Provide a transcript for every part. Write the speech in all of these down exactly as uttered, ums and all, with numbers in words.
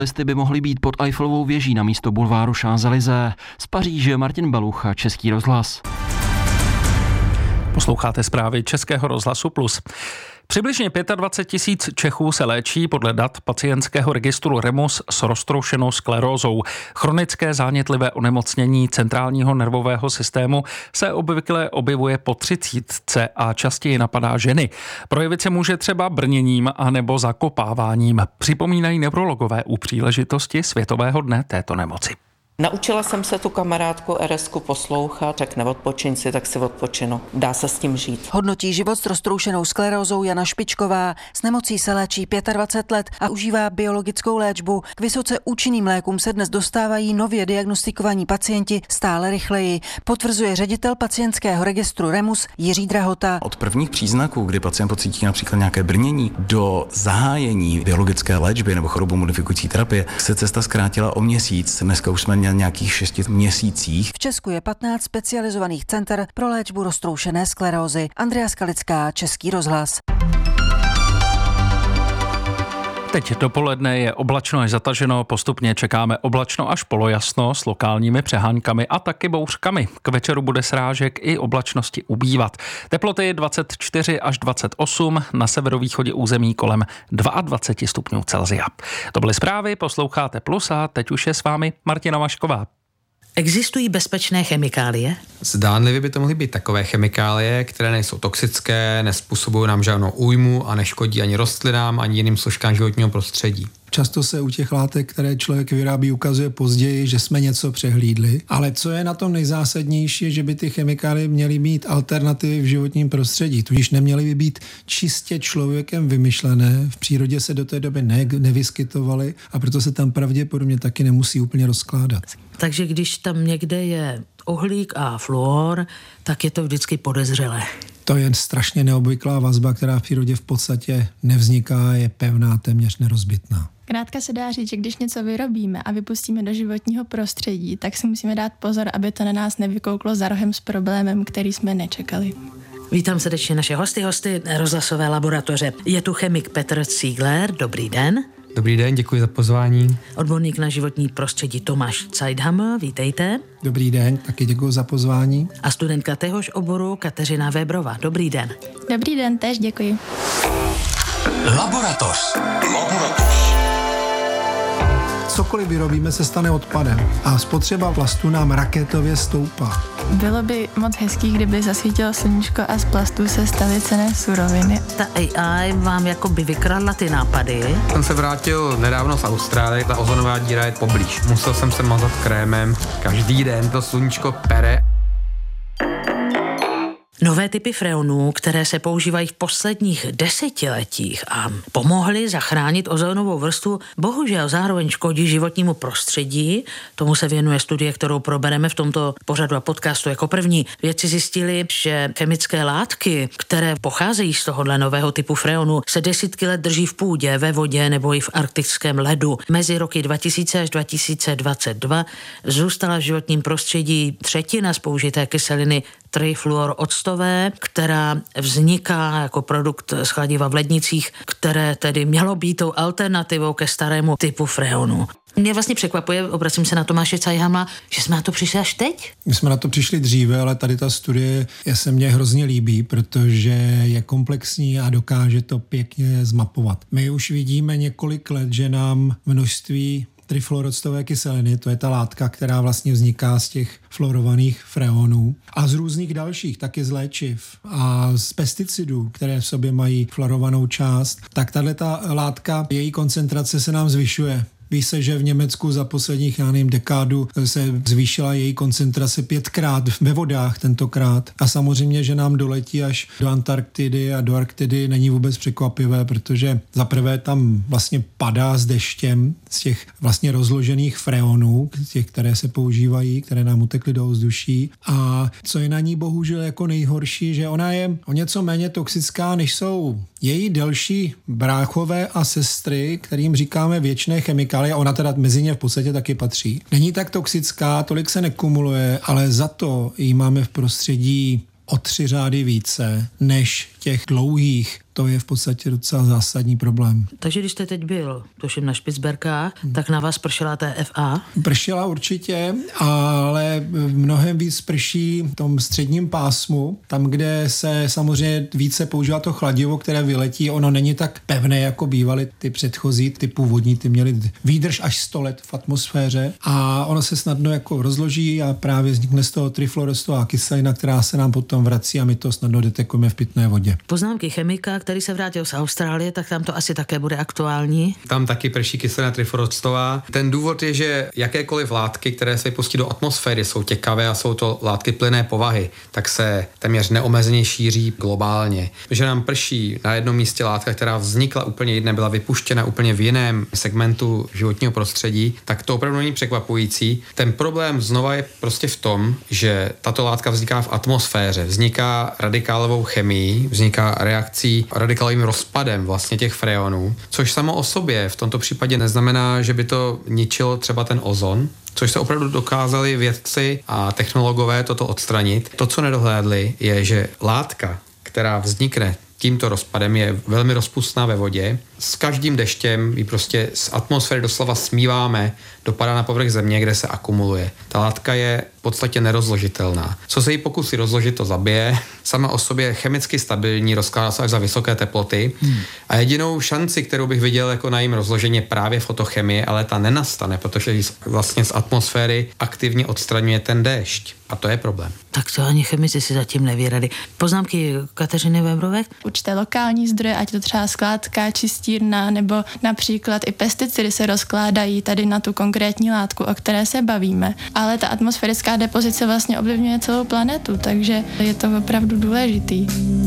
Listy by mohly být pod Eiffelovou věží na místo bulváru Champs-Élysées. Z Paříže Martin Balucha, Český rozhlas. Posloucháte zprávy Českého rozhlasu Plus. Přibližně dvacet pět tisíc Čechů se léčí podle dat pacientského registru REMOS s roztroušenou sklerózou. Chronické zánětlivé onemocnění centrálního nervového systému se obvykle objevuje po třicítce a častěji napadá ženy. Projevit se může třeba brněním anebo zakopáváním, připomínají neurologové u příležitosti Světového dne této nemoci. Naučila jsem se tu kamarádku er esku poslouchat, řekne odpočiň si, tak si odpočinu. Dá se s tím žít. Hodnotí život s roztroušenou sklerózou Jana Špičková. S nemocí se léčí dvacet pět let a užívá biologickou léčbu. K vysoce účinným lékům se dnes dostávají nově diagnostikovaní pacienti stále rychleji, potvrzuje ředitel pacientského registru REMOS Jiří Drahota. Od prvních příznaků, kdy pacient pocítí například nějaké brnění, do zahájení biologické léčby nebo chorobu modifikující terapie se cesta zkrátila o měsíc. Dneska už jsme měli nějakých šesti měsících. V Česku je patnáct specializovaných center pro léčbu roztroušené sklerózy. Andrea Skalická, Český rozhlas. Teď dopoledne je oblačno až zataženo, postupně čekáme oblačno až polojasno s lokálními přeháňkami a taky bouřkami. K večeru bude srážek i oblačnosti ubývat. Teploty dvacet čtyři až dvacet osm, na severovýchodě území kolem dvacet dva stupňů Celsia. To byly zprávy, posloucháte Plus a teď už je s vámi Martina Vašková. Existují bezpečné chemikálie? Zdánlivě by to mohly být takové chemikálie, které nejsou toxické, nezpůsobují nám žádnou újmu a neškodí ani rostlinám, ani jiným složkám životního prostředí. Často se u těch látek, které člověk vyrábí, ukazuje později, že jsme něco přehlídli. Ale co je na tom nejzásadnější, je, že by ty chemikálie měly mít alternativy v životním prostředí. Tudíž neměly by být čistě člověkem vymyšlené. V přírodě se do té doby ne- nevyskytovaly a proto se tam pravděpodobně taky nemusí úplně rozkládat. Takže když tam někde je uhlík a fluor, tak je to vždycky podezřelé. To je strašně neobvyklá vazba, která v přírodě v podstatě nevzniká, je pevná, téměř nerozbitná. Krátka se dá říct, že když něco vyrobíme a vypustíme do životního prostředí, tak si musíme dát pozor, aby to na nás nevykouklo za rohem s problémem, který jsme nečekali. Vítám srdečně naše hosty, hosty rozhlasové laboratoře. Je tu chemik Petr Ziegler, dobrý den. Dobrý den, děkuji za pozvání. Odborník na životní prostředí Tomáš Zeidhammer, vítejte. Dobrý den, taky děkuji za pozvání. A studentka téhož oboru Kateřina Vébrová, dobrý den. Dobrý den, též děkuji. Laboratoř. Laboratoř. Cokoliv vyrobíme, se stane odpadem a spotřeba plastu nám raketově stoupá. Bylo by moc hezký, kdyby zasvítilo sluníčko a z plastů se staly cenné suroviny. Ta á í vám jako by vykradla ty nápady. Jsem se vrátil nedávno z Austrálie, ta ozonová díra je poblíž. Musel jsem se mazat krémem, každý den to sluníčko pere. Nové typy freonů, které se používají v posledních desetiletích a pomohly zachránit ozonovou vrstvu, bohužel zároveň škodí životnímu prostředí. Tomu se věnuje studie, kterou probereme v tomto pořadu a podcastu jako první. Vědci zjistili, že chemické látky, které pocházejí z tohohle nového typu freonu, se desítky let drží v půdě, ve vodě nebo i v arktickém ledu. Mezi roky dva tisíce až dva tisíce dvacet dva zůstala v životním prostředí třetina z použité kyseliny trifluoroctové, která vzniká jako produkt z chladiva v lednicích, které tedy mělo být tou alternativou ke starému typu freonu. Mě vlastně překvapuje, obracím se na Tomáše Zeidhammera, že jsme na to přišli až teď? My jsme na to přišli dříve, ale tady ta studie se mně hrozně líbí, protože je komplexní a dokáže to pěkně zmapovat. My už vidíme několik let, že nám množství trifluoroctové kyseliny, to je ta látka, která vlastně vzniká z těch fluorovaných freonů a z různých dalších, taky z léčiv a z pesticidů, které v sobě mají fluorovanou část, tak tato látka, její koncentrace se nám zvyšuje. Ví se, že v Německu za posledních, já nevím, dekádu se zvýšila její koncentrace pětkrát ve vodách tentokrát. A samozřejmě, že nám doletí až do Antarktidy a do Arktidy není vůbec překvapivé, protože zaprvé tam vlastně padá s deštěm z těch vlastně rozložených freonů, těch, které se používají, které nám utekly do ovzduší. A co je na ní bohužel jako nejhorší, že ona je o něco méně toxická, než jsou její delší bráchové a sestry, kterým říkáme věčné chemikálie, ona teda mezi ně v podstatě taky patří. Není tak toxická, tolik se nekumuluje, ale za to ji máme v prostředí o tři řády více než těch dlouhých to je v podstatě docela zásadní problém. Takže když jste teď byl, tuším na Špicberkách, hmm. tak na vás pršela T F A? Pršela určitě, ale mnohem víc prší v tom středním pásmu, tam, kde se samozřejmě více používá to chladivo, které vyletí, ono není tak pevné, jako bývaly ty předchozí, ty původní, ty měly výdrž až sto let v atmosféře a ono se snadno jako rozloží a právě vznikne z toho trifluorostová kyselina, která se nám potom vrací a my to snadno detekujeme v pitné vodě. Poznámky chemika, který se vrátil z Austrálie, tak tam to asi také bude aktuální. Tam taky prší kyselina trifluorostová. Ten důvod je, že jakékoliv látky, které se pustí do atmosféry, jsou těkavé a jsou to látky plynné povahy, tak se téměř neomezeně šíří globálně. Že nám prší na jednom místě látka, která vznikla úplně jiné, byla vypuštěna úplně v jiném segmentu životního prostředí, tak to opravdu není překvapující. Ten problém znova je prostě v tom, že tato látka vzniká v atmosféře, vzniká radikálovou chemií, vzniká reakcí radikálovým rozpadem vlastně těch freonů, což samo o sobě v tomto případě neznamená, že by to ničilo třeba ten ozon, což se opravdu dokázali vědci a technologové toto odstranit. To, co nedohlédli, je, že látka, která vznikne tímto rozpadem, je velmi rozpustná ve vodě. S každým deštěm ji prostě z atmosféry doslova smíváme, dopadá na povrch země, kde se akumuluje. Ta látka je v podstatě nerozložitelná. Co se jí pokusí rozložit, to zabije. Sama o sobě je chemicky stabilní, rozkládá se až za vysoké teploty. Hmm. A jedinou šanci, kterou bych viděl jako na jejím rozložení, je právě fotochemie, ale ta nenastane, protože ji vlastně z atmosféry aktivně odstraňuje ten déšť. A to je problém. Tak to ani chemici si zatím neví rady. Poznámky Kateřiny Weberové? Určité lokální zdroje, ať to třeba skládka, čistírna, nebo například i pesticidy se rozkládají tady na tu konkrétní látku, o které se bavíme. Ale ta atmosférická depozice vlastně ovlivňuje celou planetu, takže je to opravdu důležitý.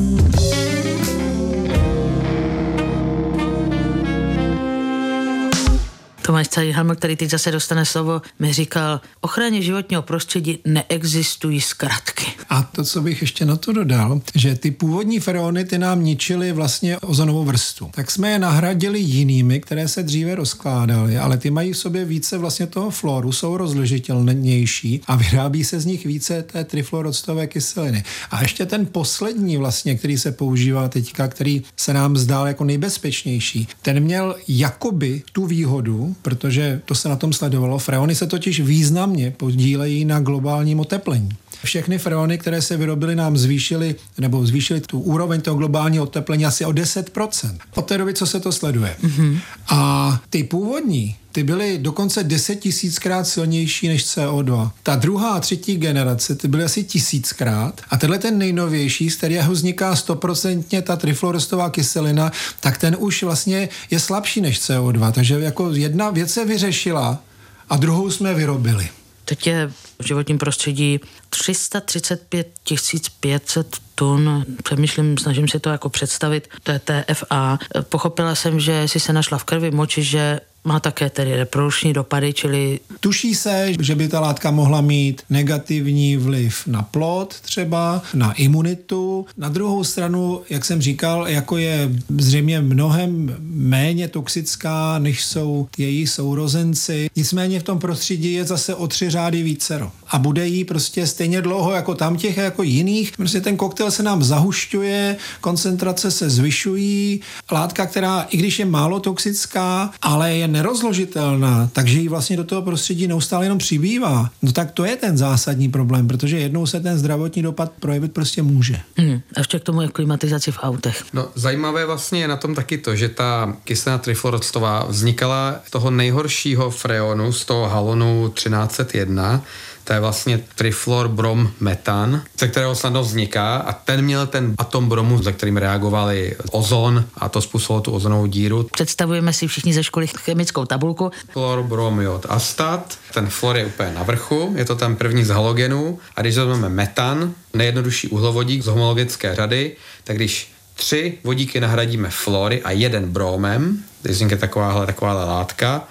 Tomáš Cajhaml, který teď zase dostane slovo, mi říkal, ochraně životního prostředí neexistují zkratky. A to, co bych ještě na to dodal, že ty původní freony, ty nám ničily vlastně ozonovou vrstvu. Tak jsme je nahradili jinými, které se dříve rozkládaly, ale ty mají v sobě více vlastně toho fluoru, jsou rozložitelnější a vyrábí se z nich více té trifluoroctové kyseliny. A ještě ten poslední vlastně, který se používá teďka, který se nám zdál jako nejbezpečnější, ten měl jakoby tu výhodu, protože to se na tom sledovalo. Freony se totiž významně podílejí na globálním oteplení. Všechny freony, které se vyrobily, nám zvýšily, nebo zvýšily tu úroveň toho globálního oteplení asi o deset procent. Od té doby, co se to sleduje. Mm-hmm. A ty původní, ty byly dokonce deset tisíckrát silnější než C O dva. Ta druhá a třetí generace, ty byly asi tisíckrát. A tenhle ten nejnovější, z kterého vzniká stoprocentně ta trifluorostová kyselina, tak ten už vlastně je slabší než C O dva. Takže jako jedna věc se vyřešila a druhou jsme vyrobili. Teď je v životním prostředí tři sta třicet pět tisíc pět set tun, přemýšlím, snažím si to jako představit, to je T F A. Pochopila jsem, že si se našla v krvi moči, že má také tedy reprodukční dopady, čili... Tuší se, že by ta látka mohla mít negativní vliv na plod třeba, na imunitu. Na druhou stranu, jak jsem říkal, jako je zřejmě mnohem méně toxická, než jsou její sourozenci. Nicméně v tom prostředí je zase o tři řády vícero. A bude jí prostě stejně dlouho jako tam těch, jako jiných. Prostě ten koktejl se nám zahušťuje, koncentrace se zvyšují. Látka, která, i když je málo toxická, ale je nerozložitelná, takže jí vlastně do toho prostředí neustále jenom přibývá. No tak to je ten zásadní problém, protože jednou se ten zdravotní dopad projevit prostě může. Hmm. A ještě k tomu je klimatizaci v autech. No zajímavé vlastně je na tom taky to, že ta kyselina trifluoroctová vznikala z toho nejhoršího freonu, z toho halonu třináct set jedna, to je vlastně trifluorbrom-metan, ze kterého snadno vzniká a ten měl ten atom bromu, za kterým reagovali ozon a to způsobilo tu ozonovou díru. Představujeme si všichni ze školy chemickou tabulku. Fluorbromiod astat, ten fluor je úplně na vrchu, je to ten první z halogenů a když vezmeme metan, nejjednodušší uhlovodík z homologické řady, tak když tři vodíky nahradíme fluory a jeden bromem, když vznikne takováhle, takováhle látka,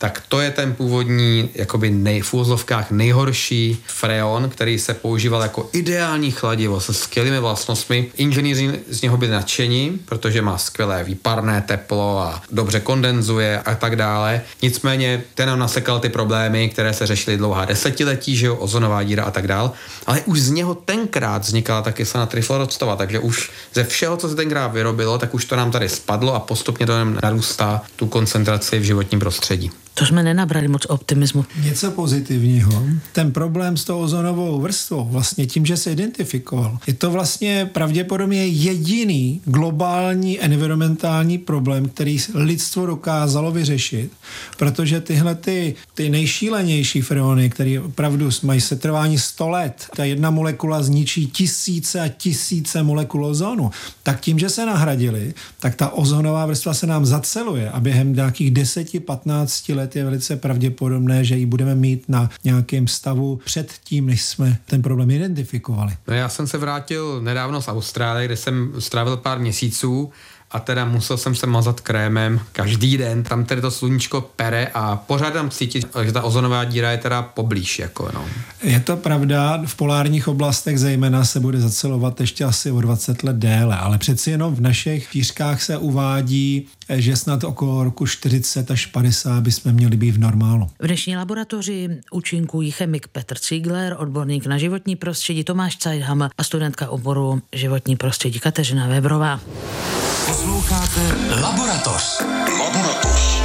tak to je ten původní, jakoby nej, v úvozovkách nejhorší freon, který se používal jako ideální chladivo se skvělými vlastnostmi. Inženýři z něho byli nadšení, protože má skvělé výparné teplo a dobře kondenzuje a tak dále. Nicméně ten nám nasekal ty problémy, které se řešily dlouhá desetiletí, že jo, ozonová díra a tak dále. Ale už z něho tenkrát vznikala ta kyselina trifluoroctová, takže už ze všeho, co se tenkrát vyrobilo, tak už to nám tady spadlo a postupně to nám narůstá tu koncentraci v životním prostředí. To jsme nenabrali moc optimismu. Něco pozitivního. Ten problém s tou ozonovou vrstvou, vlastně tím, že se identifikoval, je to vlastně pravděpodobně jediný globální environmentální problém, který lidstvo dokázalo vyřešit, protože tyhle ty, ty nejšílenější freony, které opravdu mají setrvání sto let, ta jedna molekula zničí tisíce a tisíce molekul ozonu, tak tím, že se nahradili, tak ta ozonová vrstva se nám zaceluje a během nějakých deset patnáct let je velice pravděpodobné, že ji budeme mít na nějakém stavu před tím, než jsme ten problém identifikovali. No já jsem se vrátil nedávno z Austrálie, kde jsem strávil pár měsíců a teda musel jsem se mazat krémem každý den. Tam tedy to sluníčko pere a pořád tam cítit, že ta ozonová díra je teda poblíž. Jako, no. Je to pravda, v polárních oblastech zejména se bude zacelovat ještě asi o dvacet let déle, ale přeci jenom v našich šířkách se uvádí, že snad okolo roku čtyřicet až padesát bychom měli být v normálu. V dnešní laboratoři účinkují chemik Petr Ziegler, odborník na životní prostředí Tomáš Cajtham a studentka oboru životní prostředí Kateřina Webrová. Posloucháte Laboratoř. Laboratoř.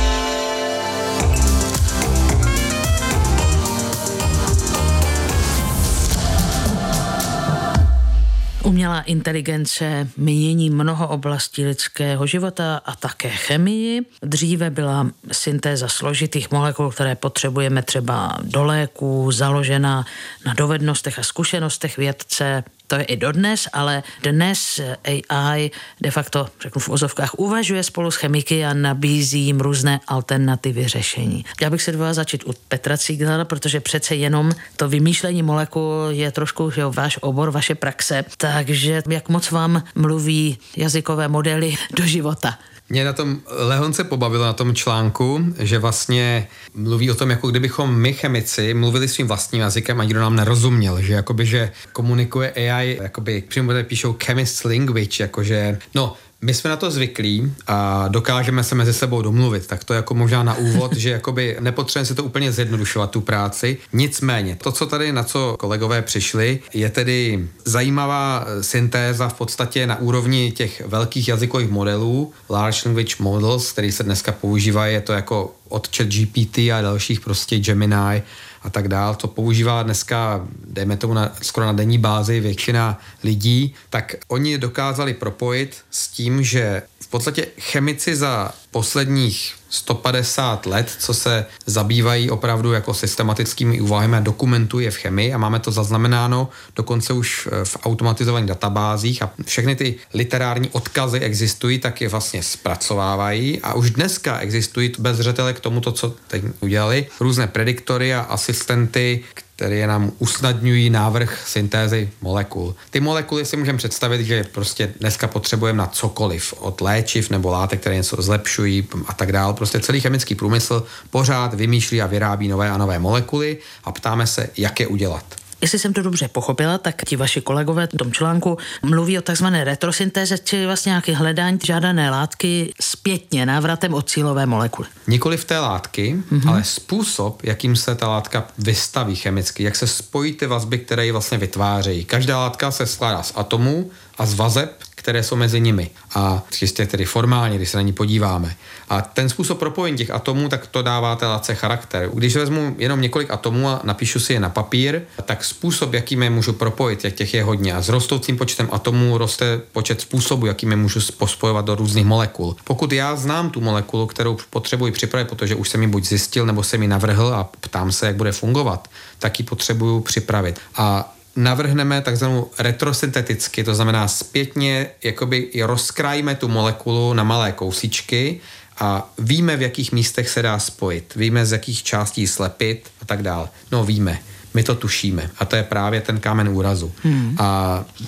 Umělá inteligence mění mnoho oblastí lidského života a také chemii. Dříve byla syntéza složitých molekul, které potřebujeme třeba do léků, založena na dovednostech a zkušenostech vědce. To je i dodnes, ale dnes A I de facto, řeknu v ozovkách, uvažuje spolu s chemiky a nabízí jim různé alternativy řešení. Já bych se dovolila začít u Petra Zieglera, protože přece jenom to vymýšlení molekul je trošku že jo, váš obor, vaše praxe. Takže jak moc vám mluví jazykové modely do života? Mě na tom lehonce pobavilo na tom článku, že vlastně mluví o tom, jako kdybychom my chemici mluvili svým vlastním jazykem a nikdo nám nerozuměl, že jakoby, že komunikuje A I, jakoby přímo tady píšou chemist's language, jakože, no, my jsme na to zvyklí a dokážeme se mezi sebou domluvit, tak to jako možná na úvod, že jakoby nepotřebujeme si to úplně zjednodušovat tu práci. Nicméně, to, co tady na co kolegové přišli, je tedy zajímavá syntéza v podstatě na úrovni těch velkých jazykových modelů, large language models, který se dneska používají, je to jako od ChatGPT a dalších prostě Gemini a tak dál, to používá dneska, dejme tomu na, skoro na denní bázi většina lidí, tak oni dokázali propojit s tím, že v podstatě chemici za posledních sto padesát let, co se zabývají opravdu jako systematickými úvahami a dokumentují je v chemii a máme to zaznamenáno dokonce už v automatizovaných databázích a všechny ty literární odkazy existují, tak je vlastně zpracovávají a už dneska existují bez zřetele k tomu, to, co teď udělali, různé prediktory a asistenty, které nám usnadňují návrh syntézy molekul. Ty molekuly si můžeme představit, že prostě dneska potřebujeme na cokoliv, od léčiv nebo látek, které něco zlepšují a tak dále. Prostě celý chemický průmysl pořád vymýšlí a vyrábí nové a nové molekuly a ptáme se, jak je udělat. Jestli jsem to dobře pochopila, tak ti vaši kolegové v tom článku mluví o takzvané retrosyntéze, čili vlastně nějaké hledání žádané látky zpětně návratem od cílové molekuly. Nikoli v té látky, mm-hmm. ale způsob, jakým se ta látka vystaví chemicky, jak se spojí ty vazby, které ji vlastně vytvářejí. Každá látka se skládá z atomů a z vazeb, které jsou mezi nimi. A čistě tedy formálně, když se na ní podíváme. A ten způsob propojení těch atomů, tak to dává té látce charakter. Když vezmu jenom několik atomů a napíšu si je na papír, tak způsob, jakým je můžu propojit, jak těch je hodně. A s rostoucím počtem atomů roste počet způsobů, jakým je můžu pospojovat do různých molekul. Pokud já znám tu molekulu, kterou potřebuji připravit, protože už jsem ji buď zjistil, nebo jsem ji navrhl a ptám se, jak bude fungovat, tak ji potřebuju připravit. A navrhneme takzvanou retrosynteticky, to znamená zpětně, jakoby rozkrájíme tu molekulu na malé kousíčky a víme, v jakých místech se dá spojit. Víme, z jakých částí slepit a tak dále. No víme, my to tušíme a to je právě ten kámen úrazu. Hmm. A dnes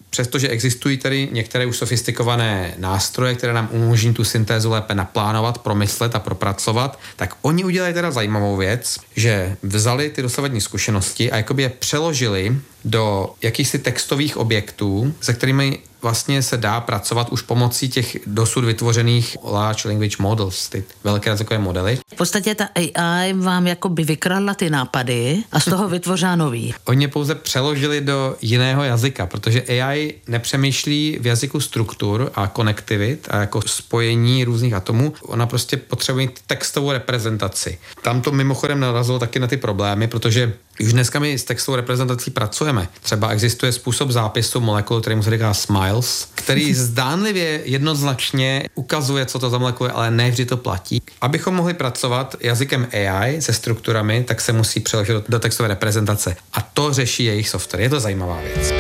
přestože existují tady některé už sofistikované nástroje, které nám umožní tu syntézu lépe naplánovat, promyslet a propracovat, tak oni udělali teda zajímavou věc, že vzali ty dosavadní zkušenosti a jakoby je přeložili do jakýchsi textových objektů, se kterými vlastně se dá pracovat už pomocí těch dosud vytvořených large language models, ty velké jazykové modely. V podstatě ta A I vám jakoby vykradla ty nápady a z toho vytvořila nový. Oni je pouze přeložili do jiného jazyka, protože A I nepřemýšlí v jazyku struktur a konektivit a jako spojení různých atomů. Ona prostě potřebuje textovou reprezentaci. Tam to mimochodem narazilo taky na ty problémy, protože už dneska my s textovou reprezentací pracujeme. Třeba existuje způsob zápisu molekul, kterému se říká SMILES, který zdánlivě jednoznačně ukazuje, co to za molekuly, ale ne vždy to platí. Abychom mohli pracovat jazykem A I se strukturami, tak se musí přeložit do, do textové reprezentace. A to řeší jejich software. Je to zajímavá věc.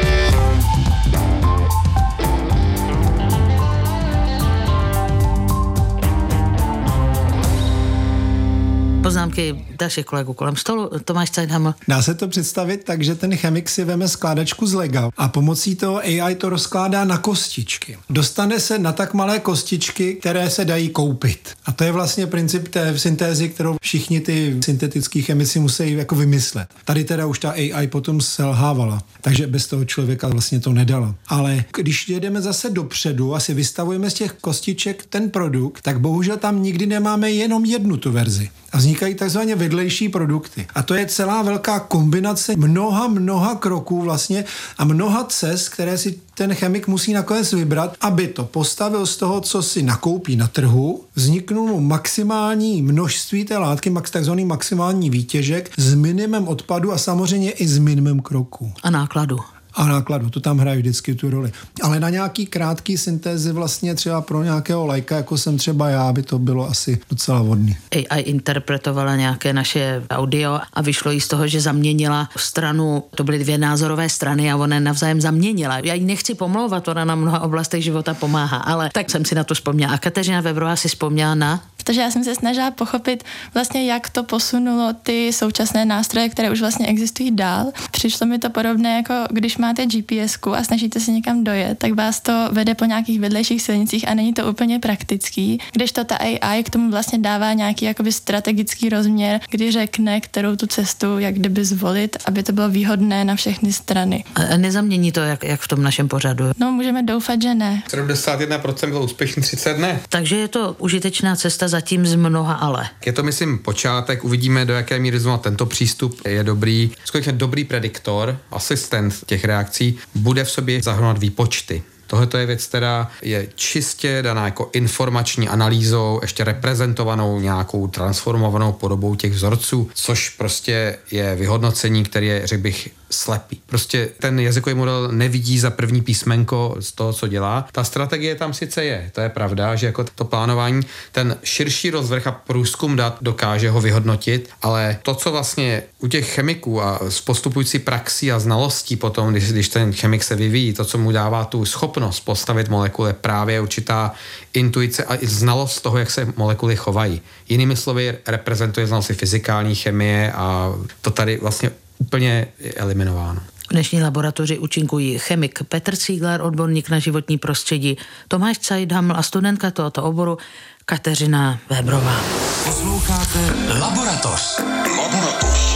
Poznámky dalších kolegů kolem stolu. Tomáš Zeidhaml. Dá se to představit tak, že ten chemik si veme skládačku z lega a pomocí toho A I to rozkládá na kostičky. Dostane se na tak malé kostičky, které se dají koupit. A to je vlastně princip té syntézy, kterou všichni ty syntetický chemici musí jako vymyslet. Tady teda už ta A I potom selhávala, takže bez toho člověka vlastně to nedala. Ale když jedeme zase dopředu a si vystavujeme z těch kostiček ten produkt, tak bohužel tam nikdy nemáme jenom jednu tu verzi. A vznikají takzvaně vedlejší produkty. A to je celá velká kombinace mnoha, mnoha kroků vlastně a mnoha cest, které si ten chemik musí nakonec vybrat, aby to postavil z toho, co si nakoupí na trhu, vzniknul mu maximální množství té látky, takzvaný maximální výtěžek s minimem odpadu a samozřejmě i s minimem kroků. A nákladu. A nákladu, to tam hraje vždycky tu roli. Ale na nějaký krátký syntézy vlastně třeba pro nějakého lajka, jako jsem třeba já, by to bylo asi docela vhodný. A I interpretovala nějaké naše audio a vyšlo jí z toho, že zaměnila stranu, to byly dvě názorové strany a ona navzájem zaměnila. Já ji nechci pomlouvat, ona na mnoha oblastech života pomáhá, ale tak jsem si na to vzpomněla. A Kateřina Vebrová si vzpomněla na... Protože já jsem se snažila pochopit vlastně, jak to posunulo ty současné nástroje, které už vlastně existují dál. Přišlo mi to podobné, jako když máte G P S ku a snažíte se někam dojet, tak vás to vede po nějakých vedlejších silnicích a není to úplně praktický. Kdežto ta A I k tomu vlastně dává nějaký jakoby strategický rozměr, kdy řekne, kterou tu cestu jak kdyby zvolit, aby to bylo výhodné na všechny strany. A nezamění to, jak, jak v tom našem pořadu? No, můžeme doufat, že ne. sedmdesát jedna procent bylo úspěšný, třicet ne. Takže je to užitečná cesta zatím z mnoha ale. Je to, myslím, počátek, uvidíme, do jaké míry znovu tento přístup je dobrý. Skutečně dobrý prediktor, asistent těch reakcí, bude v sobě zahrnovat výpočty. Tohle je věc, která je čistě daná jako informační analýzou, ještě reprezentovanou nějakou transformovanou podobou těch vzorců, což prostě je vyhodnocení, který je, řekl bych, slepý. Prostě ten jazykový model nevidí za první písmenko z toho, co dělá. Ta strategie tam sice je, to je pravda, že jako to plánování, ten širší rozvrh a průzkum dat dokáže ho vyhodnotit, ale to, co vlastně u těch chemiků a s postupující praxí a znalostí potom, když, když ten chemik se vyvíjí, to, co mu dává tu schopnost postavit molekuly, právě určitá intuice a znalost toho, jak se molekuly chovají. Jinými slovy reprezentuje znalosti fyzikální chemie a to tady vlastně úplně je eliminováno. V dnešní laboratoři účinkují chemik Petr Cígler, odborník na životní prostředí, Tomáš Zeidhaml a studentka tohoto oboru Kateřina Vebrová. Posloucháte Laboratoř. Laboratoř.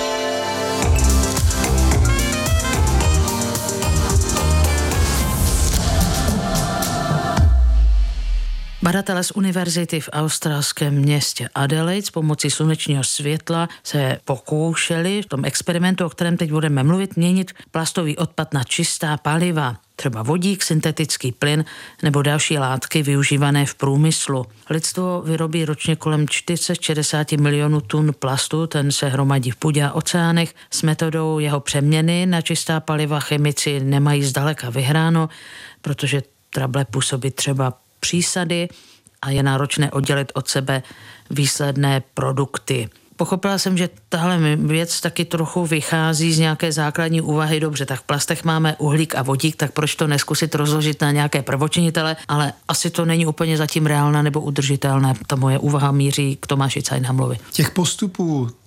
Badatelé z univerzity v australském městě Adelaide s pomocí slunečního světla se pokoušeli v tom experimentu, o kterém teď budeme mluvit, měnit plastový odpad na čistá paliva, třeba vodík, syntetický plyn nebo další látky využívané v průmyslu. Lidstvo vyrobí ročně kolem čtyři sta šedesát milionů tun plastu, ten se hromadí v půdě a oceánech. S metodou jeho přeměny na čistá paliva chemici nemají zdaleka vyhráno, protože trable působí třeba přísady a je náročné oddělit od sebe výsledné produkty. Pochopila jsem, že tahle věc taky trochu vychází z nějaké základní úvahy. Dobře, tak v plastech máme uhlík a vodík, tak proč to neskusit rozložit na nějaké prvočinitele, ale asi to není úplně zatím reálné nebo udržitelné. Ta moje úvaha míří k Tomáši Zeidhamlovi. Těch postupů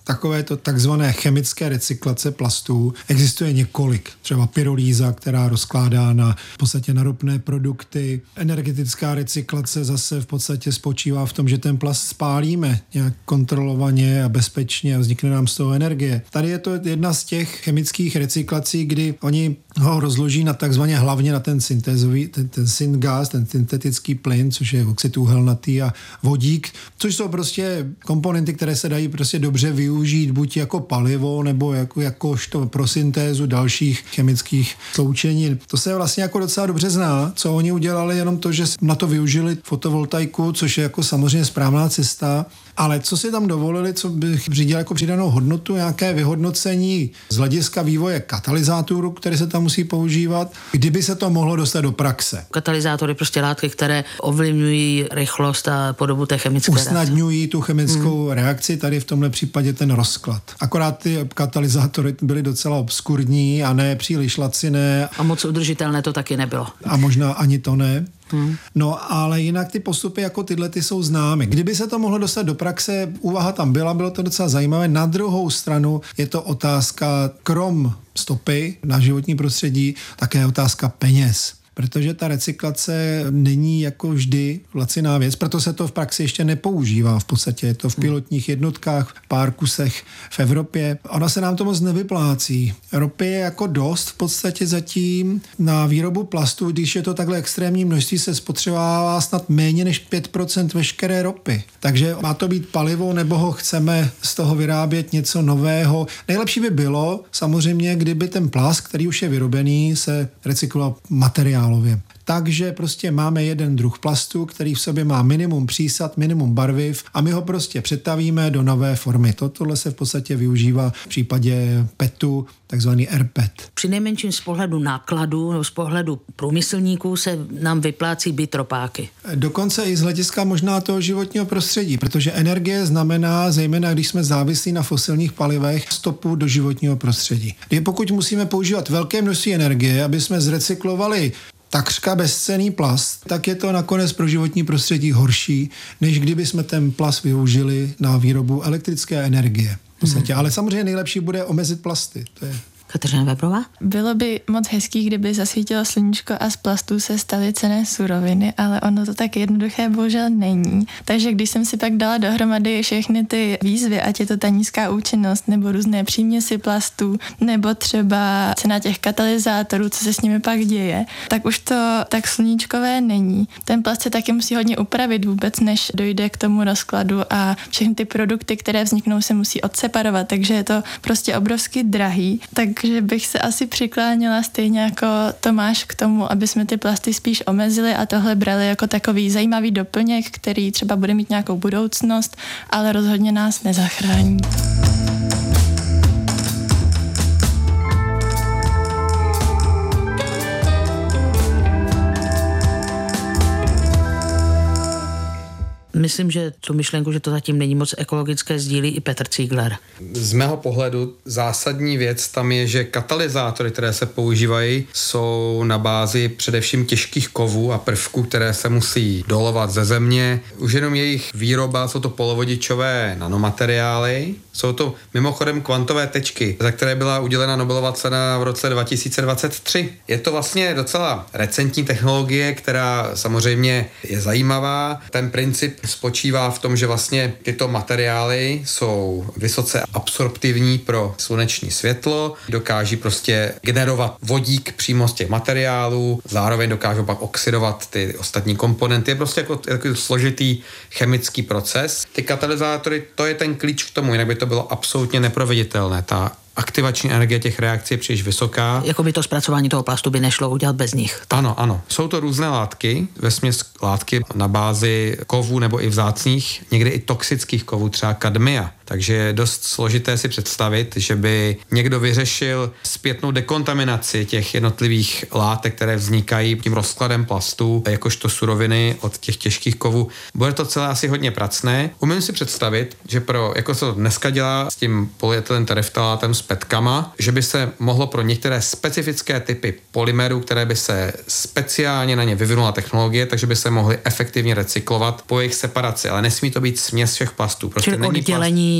Takovéto takzvané chemické recyklace plastů existuje několik. Třeba pyrolíza, která rozkládá na v podstatě na ropné produkty. Energetická recyklace zase v podstatě spočívá v tom, že ten plast spálíme nějak kontrolovaně a bezpečně a vznikne nám z toho energie. Tady je to jedna z těch chemických recyklací, kdy oni ho rozloží na takzvaně hlavně na ten syntézový, ten, ten syngas, ten syntetický plyn, což je oxid uhelnatý a vodík, což jsou prostě komponenty, které se dají prostě dobře využít buď jako palivo nebo jako, jakožto pro syntézu dalších chemických sloučenin. To se vlastně jako docela dobře zná, co oni udělali, jenom to, že na to využili fotovoltaiku, což je jako samozřejmě správná cesta, ale co si tam dovolili, co bych řídil jako přidanou hodnotu, nějaké vyhodnocení z hlediska vývoje katalyzátorů, které se tam musí používat, kdyby se to mohlo dostat do praxe. Katalyzátory, prostě látky, které ovlivňují rychlost a podobu té chemické reakce. Usnadňují tu chemickou hmm. reakci, tady v tomhle případě ten rozklad. Akorát ty katalyzátory byly docela obskurní a ne příliš laciné. A moc udržitelné to taky nebylo. A možná ani to ne. Hmm. No, ale jinak ty postupy jako tyhle ty jsou známy. Kdyby se to mohlo dostat do praxe, úvaha tam byla, bylo to docela zajímavé. Na druhou stranu je to otázka krom stopy na životní prostředí, také otázka peněz. Protože ta recyklace není jako vždy laciná věc, proto se to v praxi ještě nepoužívá. V podstatě je to v pilotních jednotkách, v pár kusech v Evropě. Ona se nám to moc nevyplácí. Ropy je jako dost v podstatě zatím na výrobu plastu, když je to takhle extrémní množství, se spotřebává snad méně než pět procent veškeré ropy. Takže má to být palivo, nebo ho chceme z toho vyrábět něco nového. Nejlepší by bylo samozřejmě, kdyby ten plast, který už je vyrobený, se recykloval materiál. Takže prostě máme jeden druh plastu, který v sobě má minimum přísad, minimum barviv a my ho prostě přetavíme do nové formy. Tohle se v podstatě využívá v případě petu, takzvaný R P E T. Při nejmenším z pohledu nákladu nebo z pohledu průmyslníků se nám vyplácí být ropáky. Dokonce i z hlediska možná toho životního prostředí, protože energie znamená, zejména když jsme závislí na fosilních palivech, stopu do životního prostředí. Kdy pokud musíme používat velké množství energie, aby jsme zrecyklovali takřka bezcenný plast, tak je to nakonec pro životní prostředí horší, než kdyby jsme ten plast využili na výrobu elektrické energie. Hmm. Ale samozřejmě nejlepší bude omezit plasty. To je Kateřina Webrová? Bylo by moc hezký, kdyby zasvítilo sluníčko a z plastů se staly cenné suroviny, ale ono to tak jednoduché bohužel není. Takže když jsem si pak dala dohromady všechny ty výzvy, ať je to ta nízká účinnost, nebo různé příměsi plastů, nebo třeba cena těch katalyzátorů, co se s nimi pak děje, tak už to tak sluníčkové není. Ten plast se taky musí hodně upravit vůbec, než dojde k tomu rozkladu a všechny ty produkty, které vzniknou, se musí odseparovat, takže je to prostě obrovsky drahý. Tak že bych se asi přikláněla stejně jako Tomáš k tomu, aby jsme ty plasty spíš omezili a tohle brali jako takový zajímavý doplněk, který třeba bude mít nějakou budoucnost, ale rozhodně nás nezachrání. Myslím, že tu myšlenku, že to zatím není moc ekologické, sdílí i Petr Ziegler. Z mého pohledu zásadní věc tam je, že katalyzátory, které se používají, jsou na bázi především těžkých kovů a prvků, které se musí dolovat ze země. Už jenom jejich výroba, jsou to polovodičové nanomateriály, jsou to mimochodem kvantové tečky, za které byla udělena Nobelova cena v roce dva tisíce dvacet tři. Je to vlastně docela recentní technologie, která samozřejmě je zajímavá. Ten princip spočívá v tom, že vlastně tyto materiály jsou vysoce absorptivní pro sluneční světlo, dokáží prostě generovat vodík přímo z těch materiálů, zároveň dokážou pak oxidovat ty ostatní komponenty. Je prostě jako, jako složitý chemický proces. Ty katalyzátory, to je ten klíč k tomu, jinak by to bylo absolutně neproveditelné. Ta aktivační energie těch reakcí je příliš vysoká. Jakoby to zpracování toho plastu by nešlo udělat bez nich. Ano, ano. Jsou to různé látky, vesměs látky na bázi kovů nebo i vzácných, někdy i toxických kovů, třeba kadmia. Takže je dost složité si představit, že by někdo vyřešil zpětnou dekontaminaci těch jednotlivých látek, které vznikají tím rozkladem plastu, jakožto suroviny od těch těžkých kovů. Bude to celé asi hodně pracné. Umím si představit, že pro, jako se to dneska dělá s tím polyetylen tereftalátem s petkama, že by se mohlo pro některé specifické typy polymerů, které by se speciálně na ně vyvinula technologie, takže by se mohly efektivně recyklovat po jejich separaci, ale nesmí to být směs všech plastů. Prostě čili oddělení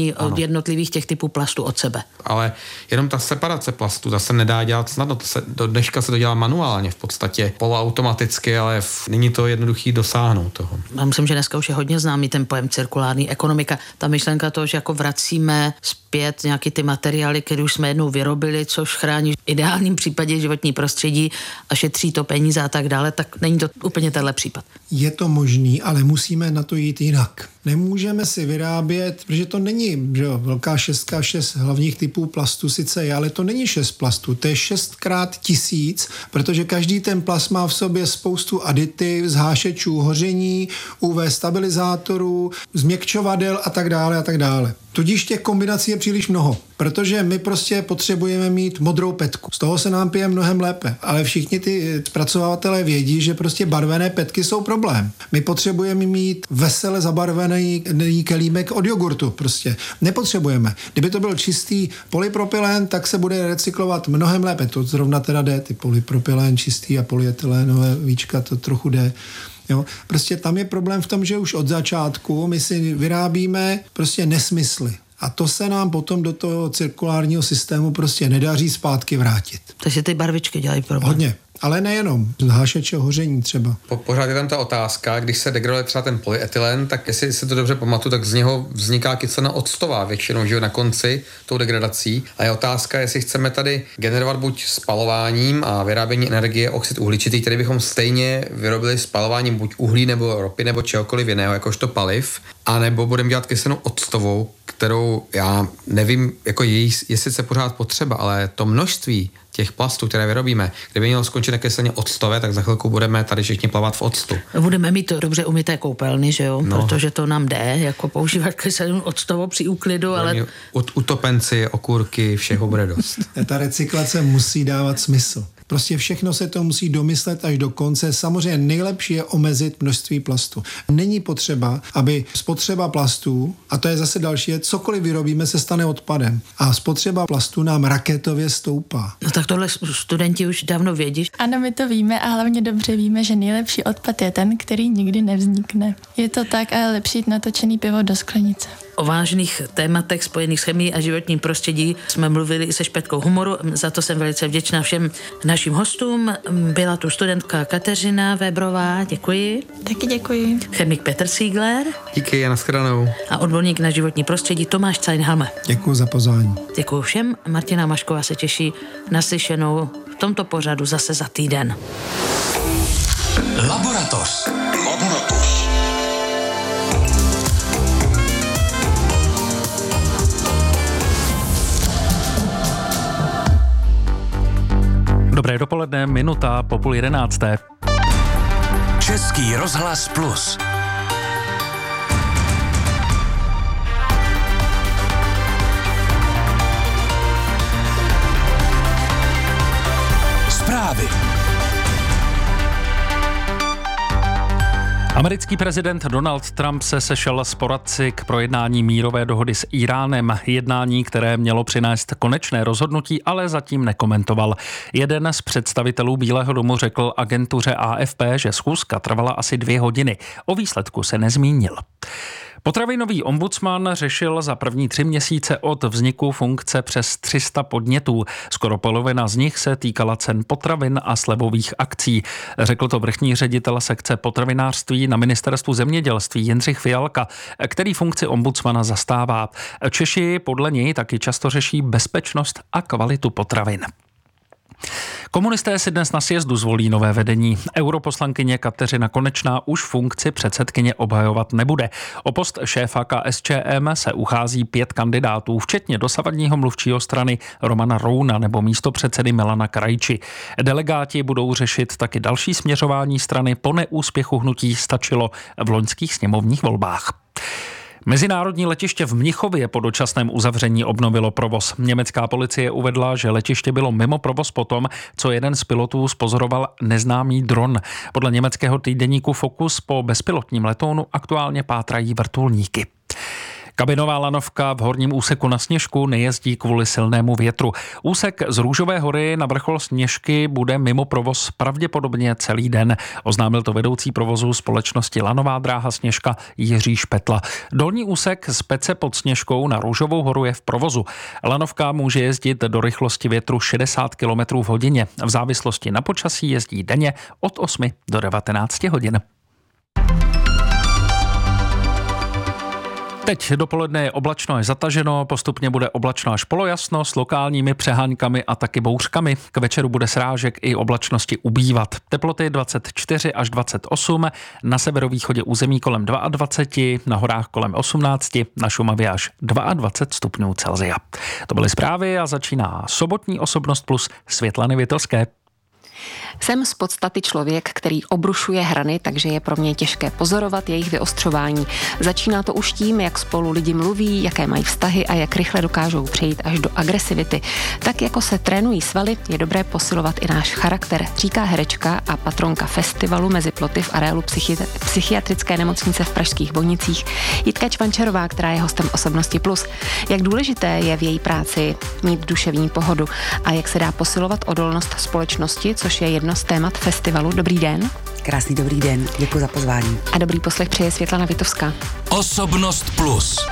oddělení ano. od jednotlivých těch typů plastu od sebe. Ale jenom ta separace plastu, ta se nedá dělat snadno. To se, do dneška se to dělá manuálně v podstatě, poloautomaticky, ale v, není to jednoduchý dosáhnout toho. Já myslím, že dneska už je hodně známý ten pojem cirkulární ekonomika. Ta myšlenka toho, že jako vracíme zpět nějaký ty materiály, které už jsme jednou vyrobili, což chrání v ideálním případě životní prostředí a šetří to peníze a tak dále, tak není to úplně tenhle případ. Je to možný, ale musíme na to jít jinak. Nemůžeme si vyrábět, protože to není, že jo, velká šestka, šest hlavních typů plastu sice je, ale to není šest plastů, to je šestkrát tisíc, protože každý ten plast má v sobě spoustu aditiv, zhášečů hoření, U V stabilizátorů, změkčovadel a tak dále a tak dále. Tudíž těch kombinací je příliš mnoho, protože my prostě potřebujeme mít modrou petku. Z toho se nám pije mnohem lépe, ale všichni ty zpracovatelé vědí, že prostě barvené petky jsou problém. My potřebujeme mít vesele zabarvený kelímek od jogurtu prostě. Nepotřebujeme. Kdyby to byl čistý polypropylen, tak se bude recyklovat mnohem lépe. To zrovna teda jde, ty polypropylen čistý a polyetylénové víčka, to trochu jde. Jo? Prostě tam je problém v tom, že už od začátku my si vyrábíme prostě nesmysly. A to se nám potom do toho cirkulárního systému prostě nedaří zpátky vrátit. Takže ty barvičky dělají problém. Hodně. Ale nejenom, zhášeče hoření třeba. Po, pořád je tam ta otázka, když se degraduje třeba ten polyetylen, tak jestli si to dobře pamatuju, tak z něho vzniká kyselina octová většinou, že jo, na konci tou degradací. A je otázka, jestli chceme tady generovat buď spalováním a vyrábění energie oxid uhličitý, který bychom stejně vyrobili spalováním buď uhlí nebo ropy nebo čehokoliv jiného, jakožto paliv, anebo budeme dělat kyselinu octovou, kterou já nevím, jako její, jestli se pořád potřeba, ale to množství těch plastů, které vyrobíme, kdyby mělo skončit na kyselně octové, tak za chvilku budeme tady všichni plavat v octu. Budeme mít to dobře umyté koupelny, že jo? No. Protože to nám jde, jako používat kyselinu octovou při úklidu, ale... Utopenci, okurky, všeho bude dost. Ta recyklace musí dávat smysl. Prostě všechno se to musí domyslet až do konce. Samozřejmě nejlepší je omezit množství plastu. Není potřeba, aby spotřeba plastů, a to je zase další, cokoliv vyrobíme, se stane odpadem. A spotřeba plastu nám raketově stoupá. No tak tohle studenti už dávno vědí. Ano, my to víme a hlavně dobře víme, že nejlepší odpad je ten, který nikdy nevznikne. Je to tak, ale lepší jít natočený pivo do sklenice. O vážných tématech spojených s chemií a životním prostředí jsme mluvili i se špetkou humoru. Za to jsem velice vděčná všem našim hostům. Byla tu studentka Kateřina Vébrová, děkuji. Taky děkuji. Chemik Petr Siegler. Díky, na shledanou. A odborník na životní prostředí Tomáš Cajnhalme. Děkuji za pozvání. Děkuji všem. Martina Mašková se těší na slyšenou v tomto pořadu zase za týden. Laboratoř. Laboratoř. Dobré dopoledne, minuta po půl jedenácté. Český rozhlas Plus. Zprávy. Americký prezident Donald Trump se sešel s poradci k projednání mírové dohody s Íránem. Jednání, které mělo přinést konečné rozhodnutí, ale zatím nekomentoval. Jeden z představitelů Bílého domu řekl agentuře A F P, že schůzka trvala asi dvě hodiny. O výsledku se nezmínil. Potravinový ombudsman řešil za první tři měsíce od vzniku funkce přes tři sta podnětů. Skoro polovina z nich se týkala cen potravin a slevových akcí. Řekl to vrchní ředitel sekce potravinářství na ministerstvu zemědělství Jindřich Fialka, který funkci ombudsmana zastává. Češi podle něj taky často řeší bezpečnost a kvalitu potravin. Komunisté si dnes na sjezdu zvolí nové vedení. Europoslankyně Kateřina Konečná už funkci předsedkyně obhajovat nebude. O post šéfa K S Č M se uchází pět kandidátů, včetně dosavadního mluvčího strany Romana Rouna nebo místopředsedy Milana Krajči. Delegáti budou řešit taky další směřování strany po neúspěchu hnutí Stačilo v loňských sněmovních volbách. Mezinárodní letiště v Mnichově po dočasném uzavření obnovilo provoz. Německá policie uvedla, že letiště bylo mimo provoz potom, co jeden z pilotů spozoroval neznámý dron. Podle německého týdeníku Focus po bezpilotním letounu aktuálně pátrají vrtulníky. Kabinová lanovka v horním úseku na Sněžku nejezdí kvůli silnému větru. Úsek z Růžové hory na vrchol Sněžky bude mimo provoz pravděpodobně celý den. Oznámil to vedoucí provozu společnosti Lanová dráha Sněžka Jiří Špetla. Dolní úsek z Pece pod Sněžkou na Růžovou horu je v provozu. Lanovka může jezdit do rychlosti větru šedesát kilometrů v hodině. V závislosti na počasí jezdí denně od osmi do devatenácti hodin. Teď dopoledne je oblačno až zataženo, postupně bude oblačno až polojasno s lokálními přeháňkami a taky bouřkami. K večeru bude srážek i oblačnosti ubývat. Teploty dvacet čtyři až dvacet osm, na severovýchodě území kolem dvacet dva, na horách kolem osmnáct, na Šumavě až dvacet dva stupňů Celsia. To byly zprávy a začíná sobotní Osobnost plus Světlany Větelské. Jsem z podstaty člověk, který obrušuje hrany, takže je pro mě těžké pozorovat jejich vyostřování. Začíná to už tím, jak spolu lidi mluví, jaké mají vztahy a jak rychle dokážou přejít až do agresivity. Tak jako se trénují svaly, je dobré posilovat i náš charakter, říká herečka a patronka festivalu Mezi ploty v areálu psychi- psychiatrické nemocnice v pražských Bohnicích Jitka Čvančarová, která je hostem Osobnosti plus. Jak důležité je v její práci mít duševní pohodu a jak se dá posilovat odolnost společnosti, což je jedno z témat festivalu. Dobrý den. Krásný dobrý den, děkuji za pozvání. A dobrý poslech přeje Světlana Vitovská. Osobnost plus.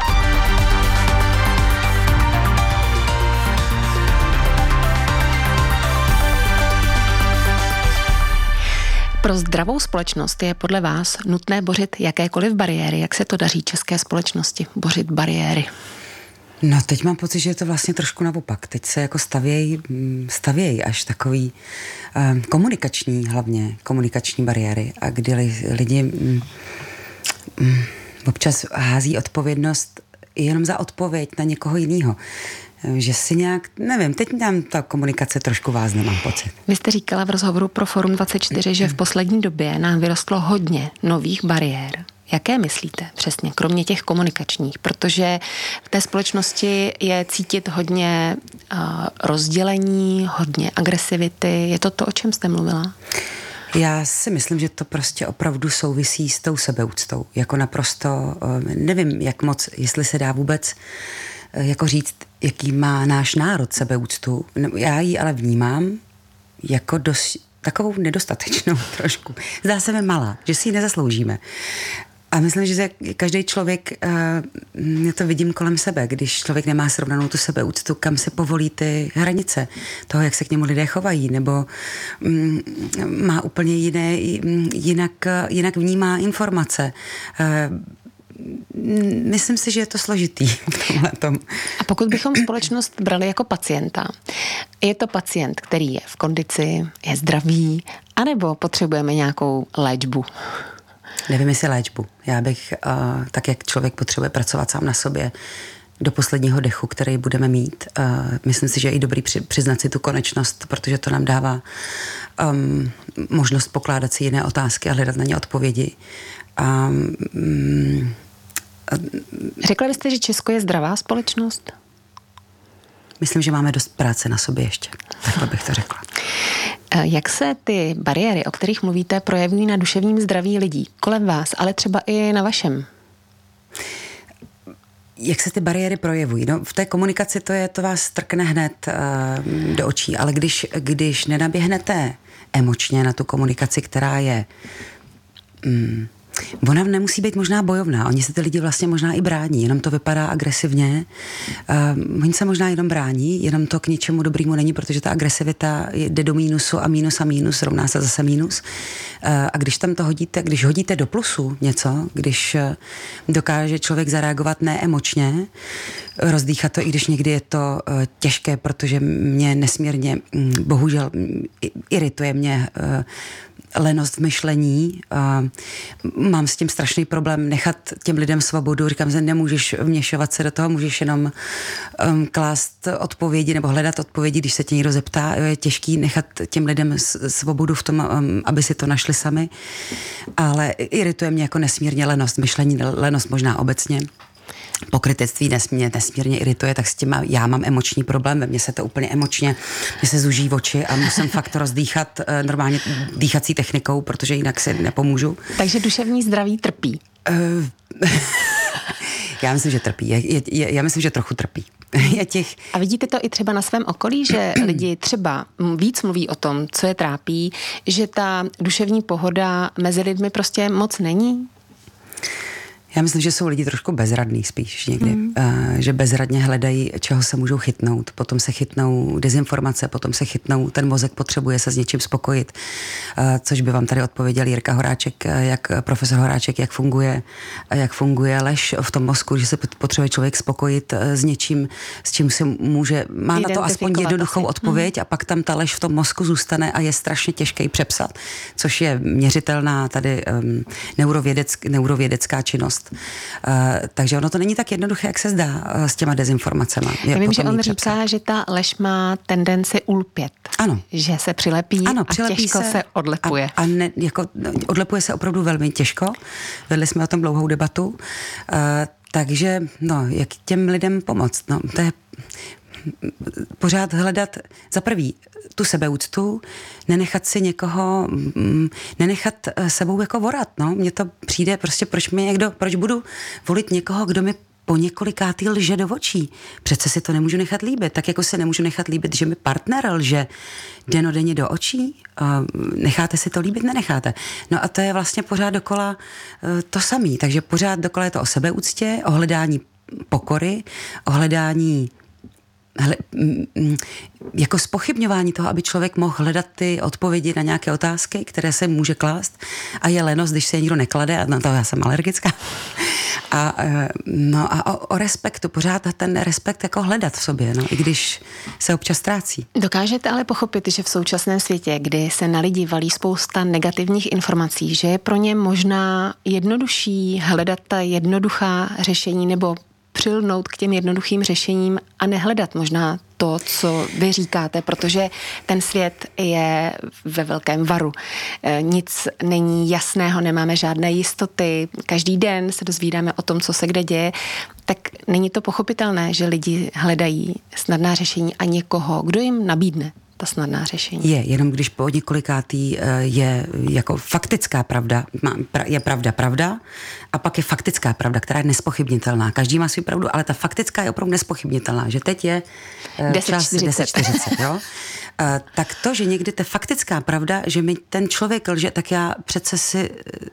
Pro zdravou společnost je podle vás nutné bořit jakékoliv bariéry. Jak se to daří české společnosti bořit bariéry? No teď mám pocit, že je to vlastně trošku naopak. Teď se jako stavějí stavěj až takový um, komunikační, hlavně komunikační bariéry. A kdy lidi um, um, občas hází odpovědnost jenom za odpověď na někoho jiného. Že si nějak, nevím, teď tam ta komunikace trošku vázne, mám pocit. Vy jste říkala v rozhovoru pro Forum dvacet čtyři, že v poslední době nám vyrostlo hodně nových bariér. Jaké myslíte přesně, kromě těch komunikačních? Protože v té společnosti je cítit hodně uh, rozdělení, hodně agresivity. Je to to, o čem jste mluvila? Já si myslím, že to prostě opravdu souvisí s tou sebeúctou. Jako naprosto, nevím, jak moc, jestli se dá vůbec jako říct, jaký má náš národ sebeúctu. Já ji ale vnímám jako dost, takovou nedostatečnou trošku. Zdá se mi malá, že si ji nezasloužíme. A myslím, že každý člověk, já to vidím kolem sebe, když člověk nemá srovnanou tu sebeúctu, kam se povolí ty hranice toho, jak se k němu lidé chovají, nebo má úplně jiné, jinak, jinak vnímá informace. Myslím si, že je to složitý v tomhletom. A pokud bychom společnost brali jako pacienta, je to pacient, který je v kondici, je zdravý, anebo potřebujeme nějakou léčbu? Nevím, jestli léčbu. Já bych, uh, tak jak člověk potřebuje pracovat sám na sobě do posledního dechu, který budeme mít, uh, myslím si, že je i dobrý při, přiznat si tu konečnost, protože to nám dává um, možnost pokládat si jiné otázky a hledat na ně odpovědi. Um, um, Řekla byste, že Česko je zdravá společnost? Myslím, že máme dost práce na sobě ještě. Takhle bych to řekla. Jak se ty bariéry, o kterých mluvíte, projevují na duševním zdraví lidí kolem vás, ale třeba i na vašem? Jak se ty bariéry projevují? No, v té komunikaci to je, to vás strkne hned uh, do očí, ale když, když nenaběhnete emočně na tu komunikaci, která je... Um, Ona nemusí být možná bojovná, oni se ty lidi vlastně možná i brání, jenom to vypadá agresivně. Uh, oni se možná jenom brání, jenom to k ničemu dobrýmu není, protože ta agresivita jde do mínusu a mínus a mínus rovná se zase mínus. Uh, a když tam to hodíte, když hodíte do plusu něco, když uh, dokáže člověk zareagovat neemočně, rozdýchat to, i když někdy je to uh, těžké, protože mě nesmírně, um, bohužel, um, irituje mě uh, lenost v myšlení. Uh, mám s tím strašný problém nechat těm lidem svobodu. Říkám, že nemůžeš vměšovat se do toho, můžeš jenom um, klást odpovědi nebo hledat odpovědi, když se tě někdo zeptá. Je těžký nechat těm lidem svobodu v tom, um, aby si to našli sami. Ale irituje mě jako nesmírně lenost myšlení, lenost možná obecně. Pokrytectví nesmírně, nesmírně irituje, tak s tím má, já mám emoční problém, ve mně se to úplně emočně, mě se zuží oči a musím fakt rozdýchat uh, normálně dýchací technikou, protože jinak si nepomůžu. Takže duševní zdraví trpí. Uh, Já myslím, že trpí. Je, je, je, já myslím, že trochu trpí. Je těch... A vidíte to i třeba na svém okolí, že lidi třeba víc mluví o tom, co je trápí, že ta duševní pohoda mezi lidmi prostě moc není? Já myslím, že jsou lidi trošku bezradní spíš někdy. Mm. Uh, že bezradně hledají, čeho se můžou chytnout. Potom se chytnou dezinformace, potom se chytnou, ten mozek potřebuje se s něčím spokojit. Uh, což by vám tady odpověděl Jirka Horáček, jak profesor Horáček, jak funguje, jak funguje lež v tom mozku, že se potřebuje člověk spokojit s něčím, s čím si může, má na to aspoň jednoduchou asi. odpověď mm. a pak tam ta lež v tom mozku zůstane a je strašně těžké přepsat, což je měřitelná tady um, neurovědeck, neurovědecká činnost. Uh, takže ono to není tak jednoduché, jak se zdá uh, s těma dezinformacemi. Já vím, že on říká, že ta lež má tendenci ulpět. Ano. Že se přilepí ano, a přilepí těžko se, se odlepuje. A, a ne, jako, odlepuje se opravdu velmi těžko. Vedli jsme o tom dlouhou debatu. Uh, takže, no, jak těm lidem pomoct? No, to je pořád hledat za prvý tu sebeúctu, nenechat si někoho, nenechat sebou jako vorat, no. Mně to přijde prostě, proč mi někdo, proč budu volit někoho, kdo mi po několikátý lže do očí. Přece si to nemůžu nechat líbit. Tak jako se nemůžu nechat líbit, že mi partner lže denodenně do očí. Necháte si to líbit? Nenecháte. No a to je vlastně pořád dokola to samý. Takže pořád dokola je to o sebeúctě, o hledání pokory, o hledání Hle, jako zpochybňování toho, aby člověk mohl hledat ty odpovědi na nějaké otázky, které se může klást a je lenost, když se je nikdo neklade a na to já jsem alergická. A, no, a o, o respektu, pořád ten respekt jako hledat v sobě, no, i když se občas ztrácí. Dokážete ale pochopit, že v současném světě, kdy se na lidi valí spousta negativních informací, že je pro ně možná jednodušší hledat ta jednoduchá řešení nebo přilnout k těm jednoduchým řešením a nehledat možná to, co vy říkáte, protože ten svět je ve velkém varu. Nic není jasného, nemáme žádné jistoty, každý den se dozvídáme o tom, co se kde děje, tak není to pochopitelné, že lidi hledají snadná řešení a někoho, kdo jim nabídne ta snadná řešení. Je, jenom když po několikátý je jako faktická pravda, je pravda pravda a pak je faktická pravda, která je nespochybnitelná. Každý má svou pravdu, ale ta faktická je opravdu nespochybnitelná, že teď je čas deset čtyřicet, jo? Tak to, že někdy ta faktická pravda, že mi ten člověk lže, tak já přece si,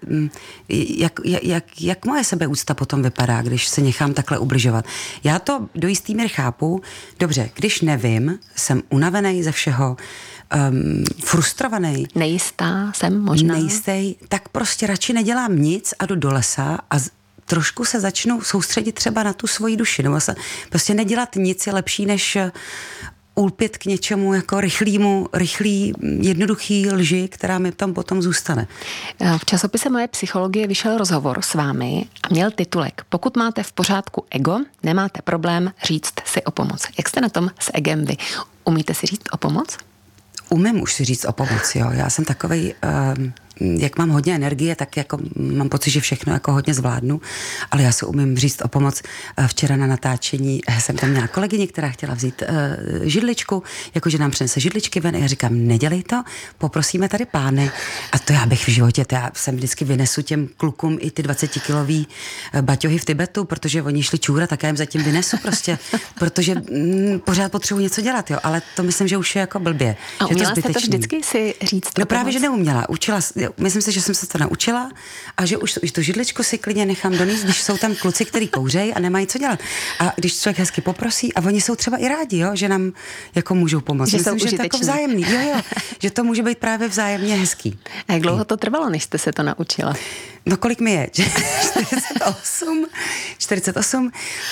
jak, jak, jak moje sebeúcta potom vypadá, když se nechám takhle ubližovat. Já to do jistý míry chápu. Dobře, když nevím, jsem unavený ze všeho, um, frustrovaný. Nejistá jsem možná. Nejistý, tak prostě radši nedělám nic a jdu do lesa a z, trošku se začnu soustředit třeba na tu svoji duši. Nebo se, prostě nedělat nic je lepší, než ulpět k něčemu jako rychlýmu, rychlý, jednoduchý lži, která mi tam potom zůstane. V časopise Moje psychologie vyšel rozhovor s vámi a měl titulek Pokud máte v pořádku ego, nemáte problém říct si o pomoc. Jak jste na tom s egem vy? Umíte si říct o pomoc? Umím už si říct o pomoc, jo. Já jsem takovej, uh, jak mám hodně energie, tak jako mám pocit, že všechno jako hodně zvládnu, ale já si umím říct o pomoc. Včera na natáčení jsem tam měla kolegyni, která chtěla vzít uh, židličku, jakože nám přinese židličky ven a já říkám, nedělej to, poprosíme tady pány. A to já bych v životě, to já jsem vždycky vynesu těm klukům i ty dvacetikilový baťohy v Tibetu, protože oni šli čůra, tak já jim zatím vynesu prostě, protože mm, pořád potřebuji něco dělat, jo, ale to myslím, že už je jako blbě. A uměla jste to vždycky si říct? No právě, že neuměla. Učila, myslím si, že jsem se to naučila a že už, už tu židličku si klidně nechám donést, když jsou tam kluci, který kouřejí a nemají co dělat. A když člověk hezky poprosí a oni jsou třeba i rádi, jo, že nám jako můžou pomoct. Že myslím, jsou že to jako vzájemný. Jo, jo, že to může být právě vzájemně hezký. A jak dlouho to trvalo, než jste se to naučila? No kolik mi je? čtyřicet osm čtyřicet osm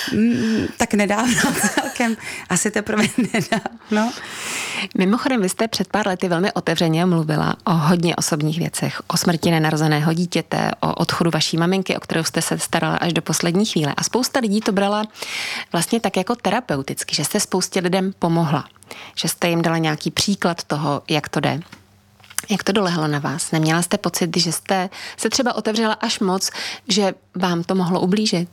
mm, tak nedávno celkem. Asi teprve nedávno. Mimochodem, vy jste před pár lety velmi otevřeně mluvila o hodně osobních věcech. O smrti nenarozeného dítěte, o odchodu vaší maminky, o kterou jste se starala až do poslední chvíle. A spousta lidí to brala vlastně tak jako terapeuticky, že jste spoustě lidem pomohla. Že jste jim dala nějaký příklad toho, jak to jde. Jak to dolehlo na vás? Neměla jste pocit, že jste se třeba otevřela až moc, že vám to mohlo ublížit?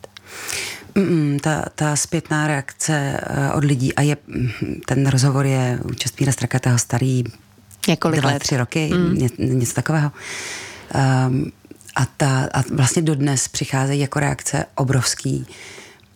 Mm, ta, ta zpětná reakce od lidí a je, ten rozhovor je u Čestmíra Strakatého starý několik dva, let. tři roky, mm. ně, něco takového. Um, a, ta, a vlastně dodnes přicházejí jako reakce obrovský.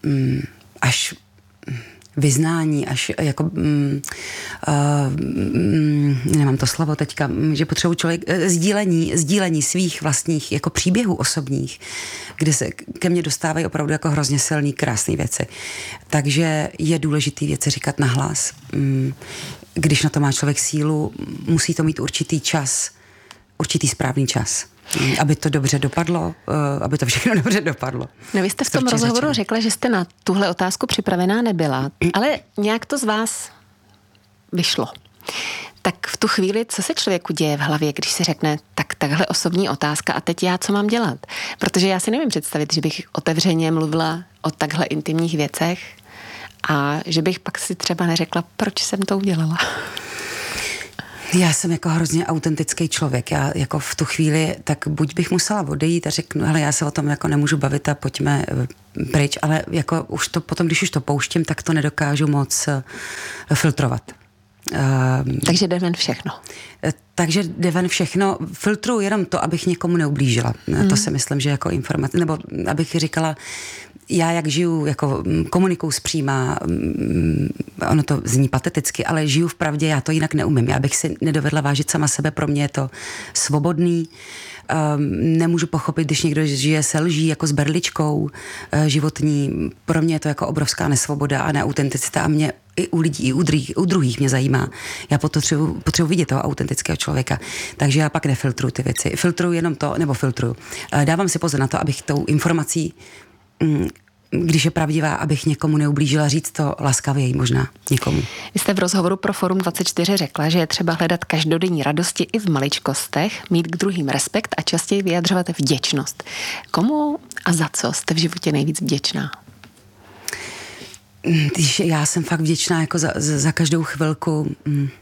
mm, až vyznání, až jako mm, uh, mm, nemám to slovo teďka, že potřebuji člověk sdílení, sdílení svých vlastních jako příběhů osobních, kde se ke mně dostávají opravdu jako hrozně silný, krásné věci. Takže je důležitý věci říkat nahlas. Mm, když na to má člověk sílu, musí to mít určitý čas, určitý správný čas. Aby to dobře dopadlo, aby to všechno dobře dopadlo. No vy jste v tom rozhovoru řečeno. řekla, že jste na tuhle otázku připravená nebyla, ale nějak to z vás vyšlo. Tak v tu chvíli, co se člověku děje v hlavě, když si řekne, tak takhle osobní otázka a teď já co mám dělat? Protože já si nevím představit, že bych otevřeně mluvila o takhle intimních věcech a že bych pak si třeba neřekla, proč jsem to udělala. Já jsem jako hrozně autentický člověk. Já jako v tu chvíli, tak buď bych musela odejít a řeknu, hele, já se o tom jako nemůžu bavit a pojďme pryč, ale jako už to potom, když už to pouštím, tak to nedokážu moc filtrovat. Um, takže jde ven všechno. Takže jde ven všechno. Filtruju jenom to, abych někomu neublížila. Hmm. To si myslím, že jako informace, nebo abych říkala, já jak žiju, jako komunikuju zpříma, ono to zní pateticky, ale žiju v pravdě, já to jinak neumím. Já bych si nedovedla vážit sama sebe, pro mě je to svobodný. Um, nemůžu pochopit, když někdo žije se lží jako s berličkou uh, životní. Pro mě je to jako obrovská nesvoboda a neautenticita a mě i u lidí, i u druhých, u druhých mě zajímá. Já potřebuji, potřebuji vidět toho autentického člověka. Takže já pak nefiltruju ty věci. Filtruju jenom to, nebo filtruju. Uh, dávám si pozor na to, abych tou informací um, když je pravdivá, abych někomu neublížila, říct to laskavěji možná někomu. Vy jste v rozhovoru pro Forum dvacet čtyři řekla, že je třeba hledat každodenní radosti i v maličkostech, mít k druhým respekt a častěji vyjadřovat vděčnost. Komu a za co jste v životě nejvíc vděčná? Já jsem fakt vděčná jako za, za každou chvilku.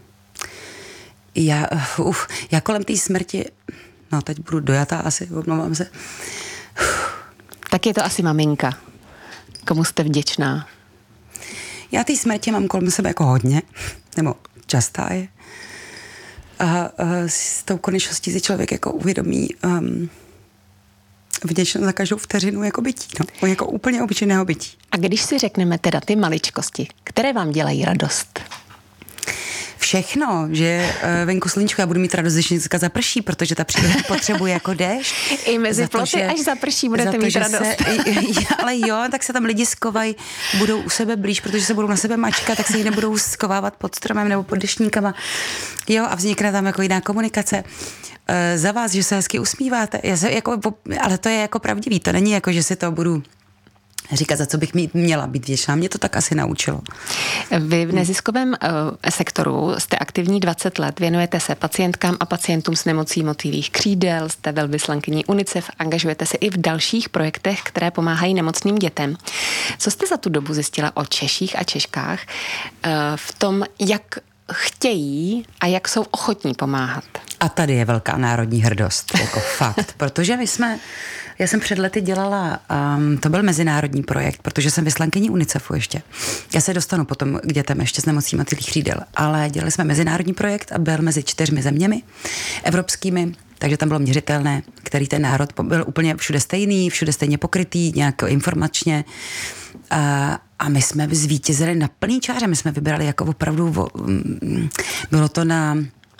Já, uf, já kolem té smrti, no teď budu dojatá asi, omlouvám se. Tak je to asi maminka. Komu jste vděčná? Já té smrti mám kolem sebe jako hodně, nebo častá je. A, a s tou konečností si člověk jako uvědomí um, vděčnost za každou vteřinu jako bytí, no, jako úplně obyčejného bytí. A když si řekneme teda ty maličkosti, které vám dělají radost? Všechno, že venku sluníčko, já budu mít radost, když dneska zaprší, protože ta příroda potřebuje jako déšť. I mezi ploty, až zaprší, budete to, mít radost. Se, ale jo, tak se tam lidi skovají, budou u sebe blíž, protože se budou na sebe mačkat, tak se ji nebudou skovávat pod stromem nebo pod deštníkama. Jo, a vznikne tam jako jiná komunikace. E, za vás, že se hezky usmíváte, já se, jako, ale to je jako pravdivý, to není jako, že si to budu říkat, za co bych měla být vděčná. Mě to tak asi naučilo. Vy v neziskovém uh, sektoru jste aktivní dvacet let, věnujete se pacientkám a pacientům s nemocí motýlích křídel, jste velvyslankyní UNICEF, angažujete se i v dalších projektech, které pomáhají nemocným dětem. Co jste za tu dobu zjistila o Češích a Češkách uh, v tom, jak chtějí a jak jsou ochotní pomáhat? A tady je velká národní hrdost, jako fakt, protože my jsme Já jsem před lety dělala, um, to byl mezinárodní projekt, protože jsem vyslankyní UNICEFu ještě. Já se dostanu potom k dětem ještě s nemocí motýlích křídel, ale dělali jsme mezinárodní projekt a byl mezi čtyřmi zeměmi evropskými, takže tam bylo měřitelné, který ten národ byl úplně všude stejný, všude stejně pokrytý, nějak informačně. A, a my jsme zvítězili na plný čáře, my jsme vybrali jako opravdu, bylo to na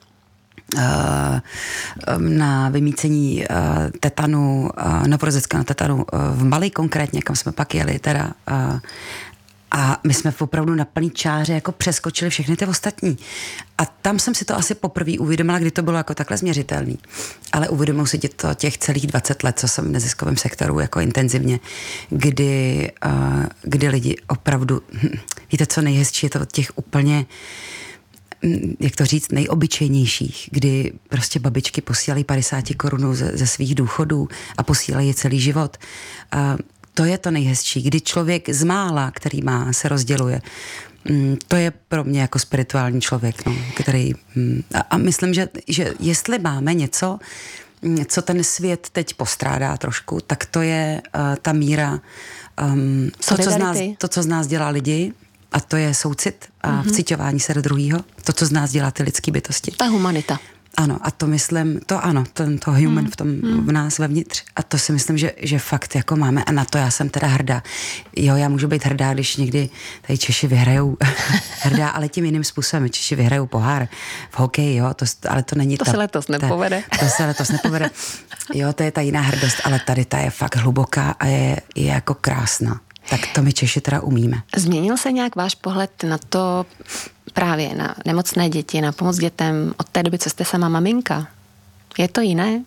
na vymýcení tetanu, novorozeckého tetanu v Mali konkrétně, kam jsme pak jeli teda. A my jsme opravdu na plný čáře jako přeskočili všechny ty ostatní. A tam jsem si to asi poprvé uvědomila, kdy to bylo jako takhle změřitelný. Ale uvědomuji si to těch celých dvacet let, co jsem v neziskovém sektoru jako intenzivně, kdy, kdy lidi opravdu, víte, co nejhezčí je to od těch úplně, jak to říct, nejobyčejnějších, kdy prostě babičky posílají padesát korun ze, ze svých důchodů a posílají je celý život. A to je to nejhezčí, kdy člověk z mála, který má, se rozděluje. To je pro mě jako spirituální člověk, no, který... A, a myslím, že, že jestli máme něco, co ten svět teď postrádá trošku, tak to je uh, ta míra, um, to, co z nás, to, co z nás dělá lidi, a to je soucit a mm-hmm. vciťování se do druhýho. To, co z nás dělá ty lidský bytosti. Ta humanita. Ano, a to myslím, to ano, to, to human hmm. v tom hmm. v nás vevnitř. A to si myslím, že, že fakt jako máme a na to já jsem teda hrdá. Jo, já můžu být hrdá, když někdy tady Češi vyhrajou hrdá, ale tím jiným způsobem. Češi vyhrajou pohár v hokeji, jo, to, ale to není to ta... se letos nepovede. Ta, to se letos nepovede. Jo, to je ta jiná hrdost, ale tady ta je fakt hluboká a je, je jako krásná. Tak to my Češi teda umíme. Změnil se nějak váš pohled na to, právě na nemocné děti, na pomoc dětem od té doby, co jste sama maminka? Je to jiné?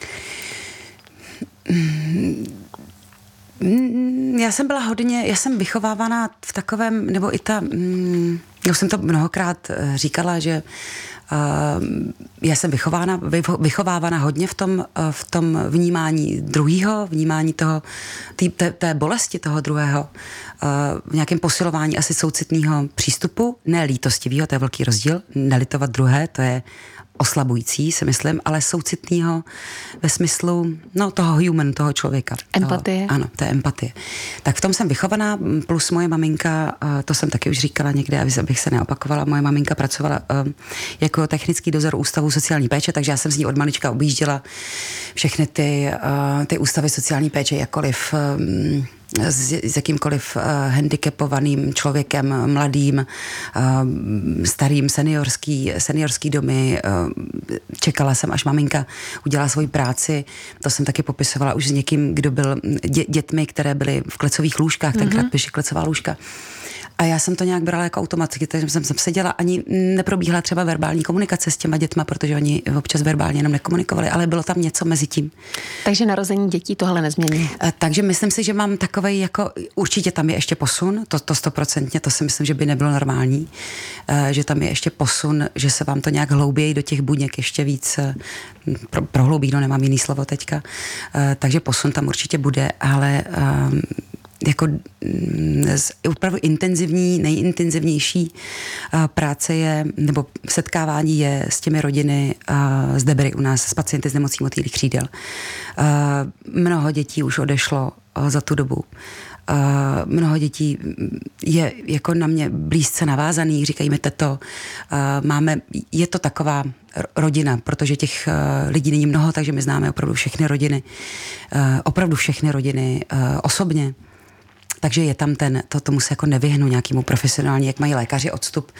Já jsem byla hodně, já jsem vychovávaná v takovém, nebo i ta, já jsem to mnohokrát říkala, že Uh, já jsem vychována, vychovávána hodně v tom, uh, v tom vnímání druhého, vnímání toho, tý, té, té bolesti toho druhého, uh, v nějakém posilování asi soucitného přístupu, ne lítostivého, to je velký rozdíl, nelitovat druhé, to je oslabující, si myslím, ale soucitného ve smyslu, no, toho human, toho člověka. Empatie. Toho, ano, to je empatie. Tak v tom jsem vychovaná, plus moje maminka, to jsem taky už říkala někde, abych se neopakovala, moje maminka pracovala jako technický dozor Ústavu sociální péče, takže já jsem z ní od malička objížděla všechny ty, ty ústavy sociální péče, jakkoliv S, s jakýmkoliv uh, handicapovaným člověkem, mladým, uh, starým, seniorský, seniorský domy. Uh, čekala jsem, až maminka udělá svoji práci. To jsem taky popisovala už s někým, kdo byl dě, dětmi, které byly v klecových lůžkách, mm-hmm. tenkrát píši klecová lůžka. A já jsem to nějak brala jako automaticky, takže jsem, jsem seděla, ani neprobíhala třeba verbální komunikace s těma dětma, protože oni občas verbálně jenom nekomunikovali, ale bylo tam něco mezi tím. Takže narození dětí tohle nezmění. Takže myslím si, že mám takovej jako, určitě tam je ještě posun, to, to stoprocentně, to si myslím, že by nebylo normální, že tam je ještě posun, že se vám to nějak hlouběji do těch buněk ještě víc pro, prohloubí, no nemám jiný slovo teďka, takže posun tam určitě bude, ale jako opravdu intenzivní, nejintenzivnější práce je, nebo setkávání je s těmi rodiny z Debry u nás, s pacienty s nemocí motýlých křídel. Mnoho dětí už odešlo za tu dobu. Mnoho dětí je jako na mě blízce navázaných, říkají mi teto. Máme, je to taková rodina, protože těch lidí není mnoho, takže my známe opravdu všechny rodiny. Opravdu všechny rodiny osobně. Takže je tam ten, to tomu se jako nevyhnu nějakému profesionální, jak mají lékaři odstup,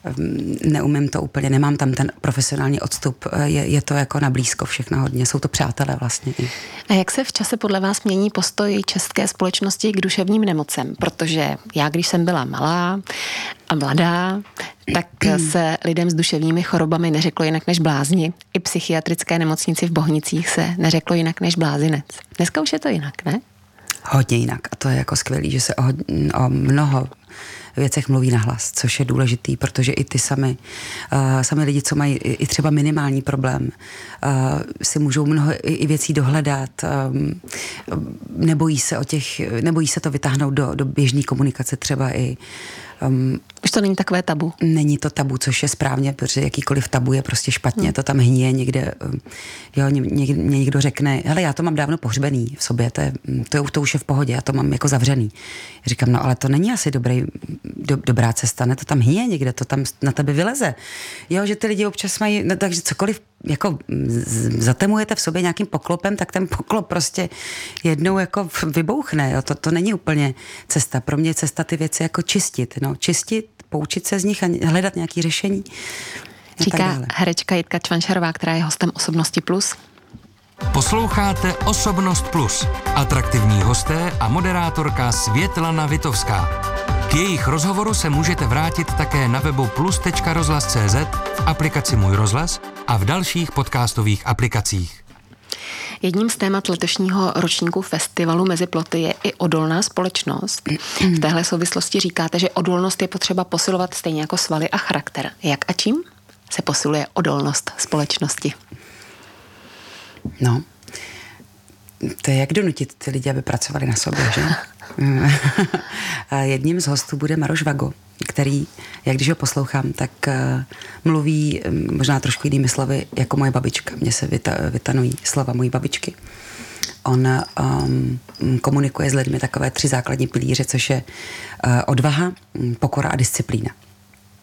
neumím to úplně, nemám tam ten profesionální odstup, je, je to jako na blízko všechno hodně, jsou to přátelé vlastně. A jak se v čase podle vás mění postoj české společnosti k duševním nemocem? Protože já, když jsem byla malá a mladá, tak se lidem s duševními chorobami neřeklo jinak než blázni. I psychiatrické nemocnici v Bohnicích se neřeklo jinak než blázinec. Dneska už je to jinak, ne? Hodně jinak. A to je jako skvělý, že se o, o mnoho věcech mluví nahlas, což je důležitý, protože i ty sami, uh, sami lidi, co mají i třeba minimální problém, uh, si můžou mnoho i, i věcí dohledat, um, nebojí se o těch, nebojí se to vytáhnout do, do běžné komunikace třeba i Um, Už to není takové tabu. Není to tabu, což je správně, protože jakýkoliv tabu je prostě špatně, hmm. to tam hníje někde, jo, někde, někdo řekne, hele, já to mám dávno pohřbený v sobě, to, je, to, to už je v pohodě, já to mám jako zavřený. Já říkám, no ale to není asi dobrý, do, dobrá cesta, ne, to tam hníje někde, to tam na tebe vyleze. Jo, že ty lidi občas mají, no, takže cokoliv jako zatemujete v sobě nějakým poklopem, tak ten poklop prostě jednou jako vybouchne, jo, to, to není úplně cesta. Pro mě je cesta ty věci jako čistit, no, čistit, poučit se z nich a hledat nějaké řešení. Říká herečka Jitka Čvančarová, která je hostem Osobnosti plus. Posloucháte Osobnost plus. Atraktivní hosté a moderátorka Světlana Vitovská. K jejich rozhovoru se můžete vrátit také na webu plus tečka rozhlas tečka cé zet, v aplikaci Můj rozhlas a v dalších podcastových aplikacích. Jedním z témat letošního ročníku festivalu Mezi ploty je i odolná společnost. V téhle souvislosti říkáte, že odolnost je potřeba posilovat stejně jako svaly a charakter. Jak a čím se posiluje odolnost společnosti? No, to je jak donutit ty lidi, aby pracovali na sobě, že? Jedním z hostů bude Maroš Vago, který, jak když ho poslouchám, tak uh, mluví um, možná trošku jinými slovy jako moje babička. Mně se vyta, vytanují slova mojí babičky. On um, komunikuje s lidmi takové tři základní pilíře, což je uh, odvaha, pokora a disciplína.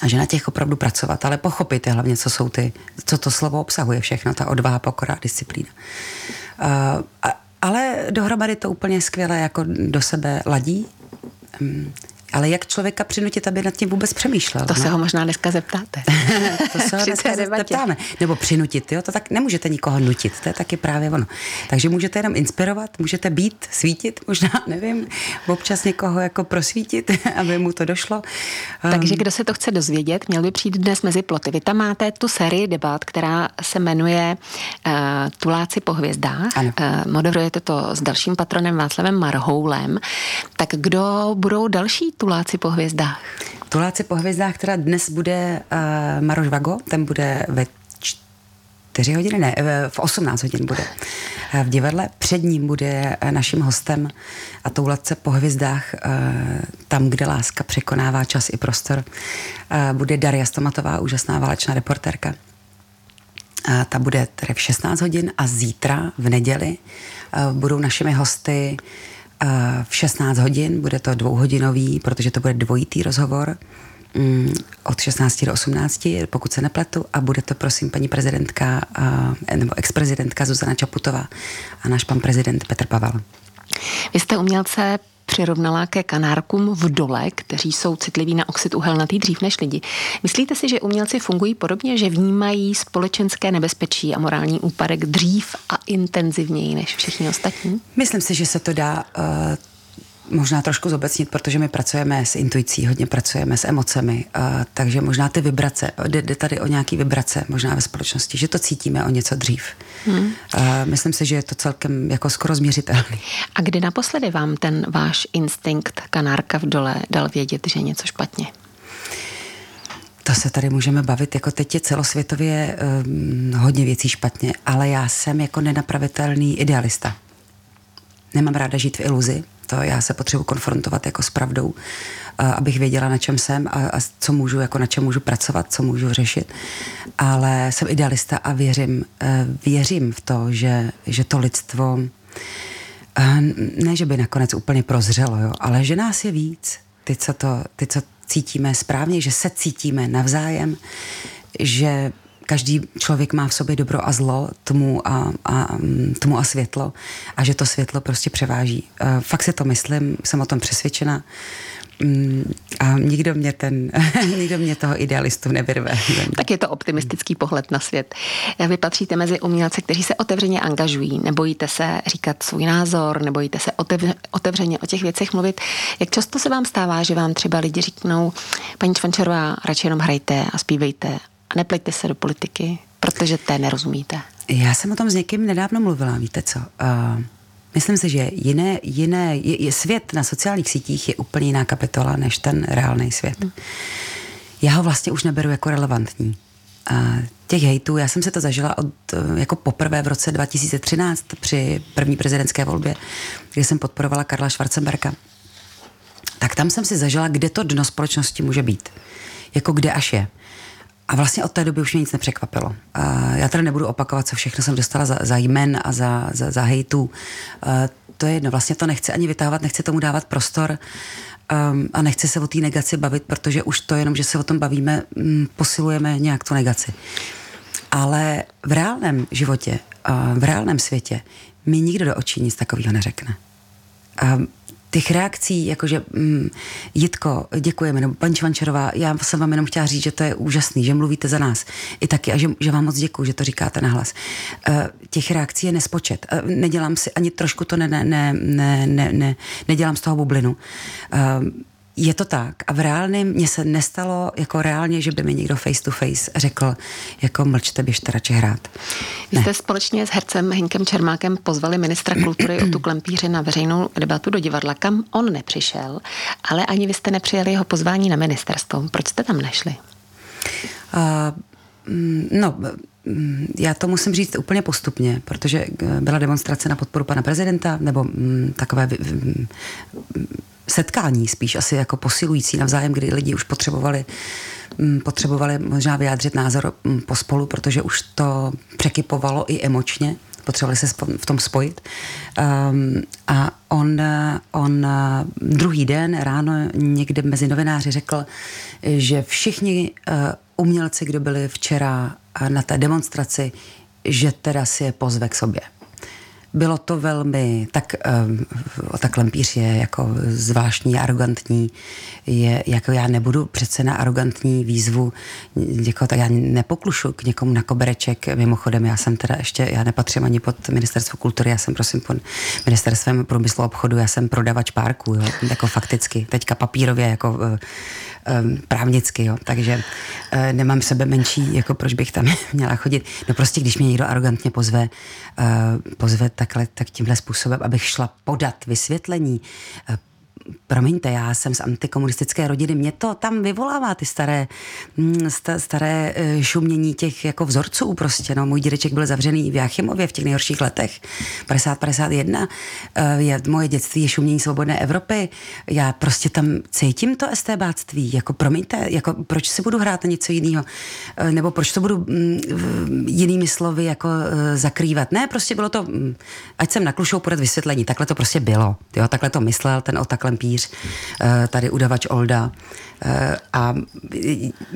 A že na těch opravdu pracovat, ale pochopíte hlavně, co jsou ty, co to slovo obsahuje všechno, ta odvaha, pokora, disciplína. Uh, a, ale dohromady to úplně skvěle jako do sebe ladí. Um, Ale jak člověka přinutit, aby nad tím vůbec přemýšlel? To no? se ho možná dneska zeptáte. To se ho dneska zeptáme. Nebo přinutit, jo? To tak nemůžete nikoho nutit, to je taky právě ono. Takže můžete jenom inspirovat, můžete být, svítit, možná, nevím, občas někoho jako prosvítit, aby mu to došlo. Takže kdo se to chce dozvědět, měl by přijít dnes mezi ploty. Vy tam máte tu sérii debat, která se jmenuje uh, Tuláci po hvězdách. Uh, moderujete to s dalším patronem Václavem Marhoulem. Tak kdo budou další Tuláci po hvězdách? Tuláci po hvězdách, která dnes bude uh, Maroš Vago, ten bude ve čtyři hodiny, ne, v osmnáct hodin bude uh, v divadle. Před ním bude uh, naším hostem a Tuláci po hvězdách, uh, tam, kde láska překonává čas i prostor, uh, bude Daria Stomatová, úžasná válečná reportérka. Uh, ta bude tedy v šestnáct hodin a zítra v neděli uh, budou našimi hosty v šestnáct hodin, bude to dvouhodinový, protože to bude dvojitý rozhovor od šestnácti do osmnácti, pokud se nepletu, a bude to, prosím, paní prezidentka nebo ex-prezidentka Zuzana Čaputová a náš pan prezident Petr Pavel. Vy jste umělce přirovnala ke kanárkům v dole, kteří jsou citliví na oxid uhelnatý dřív než lidi. Myslíte si, že umělci fungují podobně, že vnímají společenské nebezpečí a morální úpadek dřív a intenzivněji než všichni ostatní? Myslím si, že se to dá uh, možná trošku zobecnit, protože my pracujeme s intuicí, hodně pracujeme s emocemi, uh, takže možná ty vibrace, jde, jde tady o nějaký vibrace možná ve společnosti, že to cítíme o něco dřív. Hmm. Uh, myslím si, že je to celkem jako skoro změřitelný. A kdy naposledy vám ten váš instinkt kanárka v dole dal vědět, že je něco špatně? To se tady můžeme bavit, jako teď je celosvětově um, hodně věcí špatně, ale já jsem jako nenapravitelný idealista. Nemám ráda žít v iluzi, to já se potřebuji konfrontovat jako s pravdou, uh, abych věděla, na čem jsem a, a co můžu, jako na čem můžu pracovat, co můžu řešit. Ale jsem idealista a věřím, uh, věřím v to, že, že to lidstvo, uh, ne, že by nakonec úplně prozřelo, jo, ale že nás je víc. Ty, co to, ty, co cítíme správně, že se cítíme navzájem, že každý člověk má v sobě dobro a zlo, tmu a, a, tmu a světlo a že to světlo prostě převáží. Fakt si to myslím, jsem o tom přesvědčena a nikdo mě, ten, nikdo mě toho idealistu nevyrve. Tak je to optimistický pohled na svět. Vy patříte mezi umělce, kteří se otevřeně angažují. Nebojíte se říkat svůj názor, nebojíte se otevře, otevřeně o těch věcech mluvit. Jak často se vám stává, že vám třeba lidi říknou, paní Čvančarová, radši jenom hrajte a zpívejte a nepleťte se do politiky, protože té nerozumíte? Já jsem o tom s někým nedávno mluvila, víte co? Uh... Myslím si, že jiné, jiné, je, je svět na sociálních sítích je úplně jiná kapitola než ten reálný svět. Hmm. Já ho vlastně už neberu jako relevantní. A těch hejtů, já jsem se to zažila od, jako poprvé v roce dva tisíce třináct při první prezidentské volbě, kde jsem podporovala Karla Schwarzenberga. Tak tam jsem si zažila, kde to dno společnosti může být. Jako kde až je. A vlastně od té doby už mě nic nepřekvapilo. A já teda nebudu opakovat, co všechno jsem dostala za, za jmen a za, za, za hejtů. A to je jedno, vlastně to nechci ani vytahovat, nechci tomu dávat prostor um, a nechci se o té negaci bavit, protože už to jenom, že se o tom bavíme, um, posilujeme nějak tu negaci. Ale v reálném životě, uh, v reálném světě mi nikdo do očí nic takového neřekne. Um, těch reakcí, jakože mm, Jitko, děkujeme, nebo paní Čvančarová, já jsem vám jenom chtěla říct, že to je úžasný, že mluvíte za nás. I taky, a že, že vám moc děkuju, že to říkáte nahlas. Uh, těch reakcí je nespočet. Uh, nedělám si, ani trošku to ne, ne, ne, ne, ne, ne, nedělám z toho bublinu. Uh, Je to tak. A v reálném mně se nestalo jako reálně, že by mi někdo face to face řekl, jako mlčte, běžte radši hrát. Vy jste společně s hercem Hinkem Čermákem pozvali ministra kultury Otu Klempíře na veřejnou debatu do divadla, kam on nepřišel, ale ani vy jste nepřijali jeho pozvání na ministerstvo. Proč jste tam nešli? Uh, no, já to musím říct úplně postupně, protože byla demonstrace na podporu pana prezidenta, nebo mm, takové mm, setkání spíš asi jako posilující navzájem, kdy lidi už potřebovali, potřebovali možná vyjádřit názor pospolu, protože už to překypovalo i emočně potřebovali se v tom spojit. Um, a on, on druhý den ráno někde mezi novináři řekl, že všichni uh, umělci, kdo byli včera na té demonstraci, že teda si je pozve k sobě. Bylo to velmi, tak um, tak Lempíř je jako zvláštní, arrogantní, je, jako já nebudu přece na arrogantní výzvu, jako, tak já nepoklušu k někomu na kobereček, mimochodem já jsem teda ještě, já nepatřím ani pod ministerstvo kultury, já jsem prosím pod ministerstvem průmyslu a obchodu, já jsem prodavač párků, jo, jako fakticky, teďka papírově, jako uh, um, právnicky, jo, takže uh, nemám sebe menší, jako proč bych tam měla chodit, no prostě když mě někdo arrogantně pozve, uh, pozve takhle, tak tímhle způsobem, abych šla podat vysvětlení. Promiňte, já jsem z antikomunistické rodiny, mě to tam vyvolává ty staré, staré šumění těch jako vzorců prostě, no. Můj dědeček byl zavřený v Jáchymově v těch nejhorších letech, padesát padesát jedna, je, moje dětství je šumění svobodné Evropy, já prostě tam cítím to estébáctví, jako promiňte, jako proč si budu hrát na něco jiného, nebo proč to budu jinými slovy jako zakrývat, ne, prostě bylo to, ať jsem na Klušou podat vysvětlení, takhle to prostě bylo, jo, takhle to myslel ten Otak Lempíř, tady udavač Olda a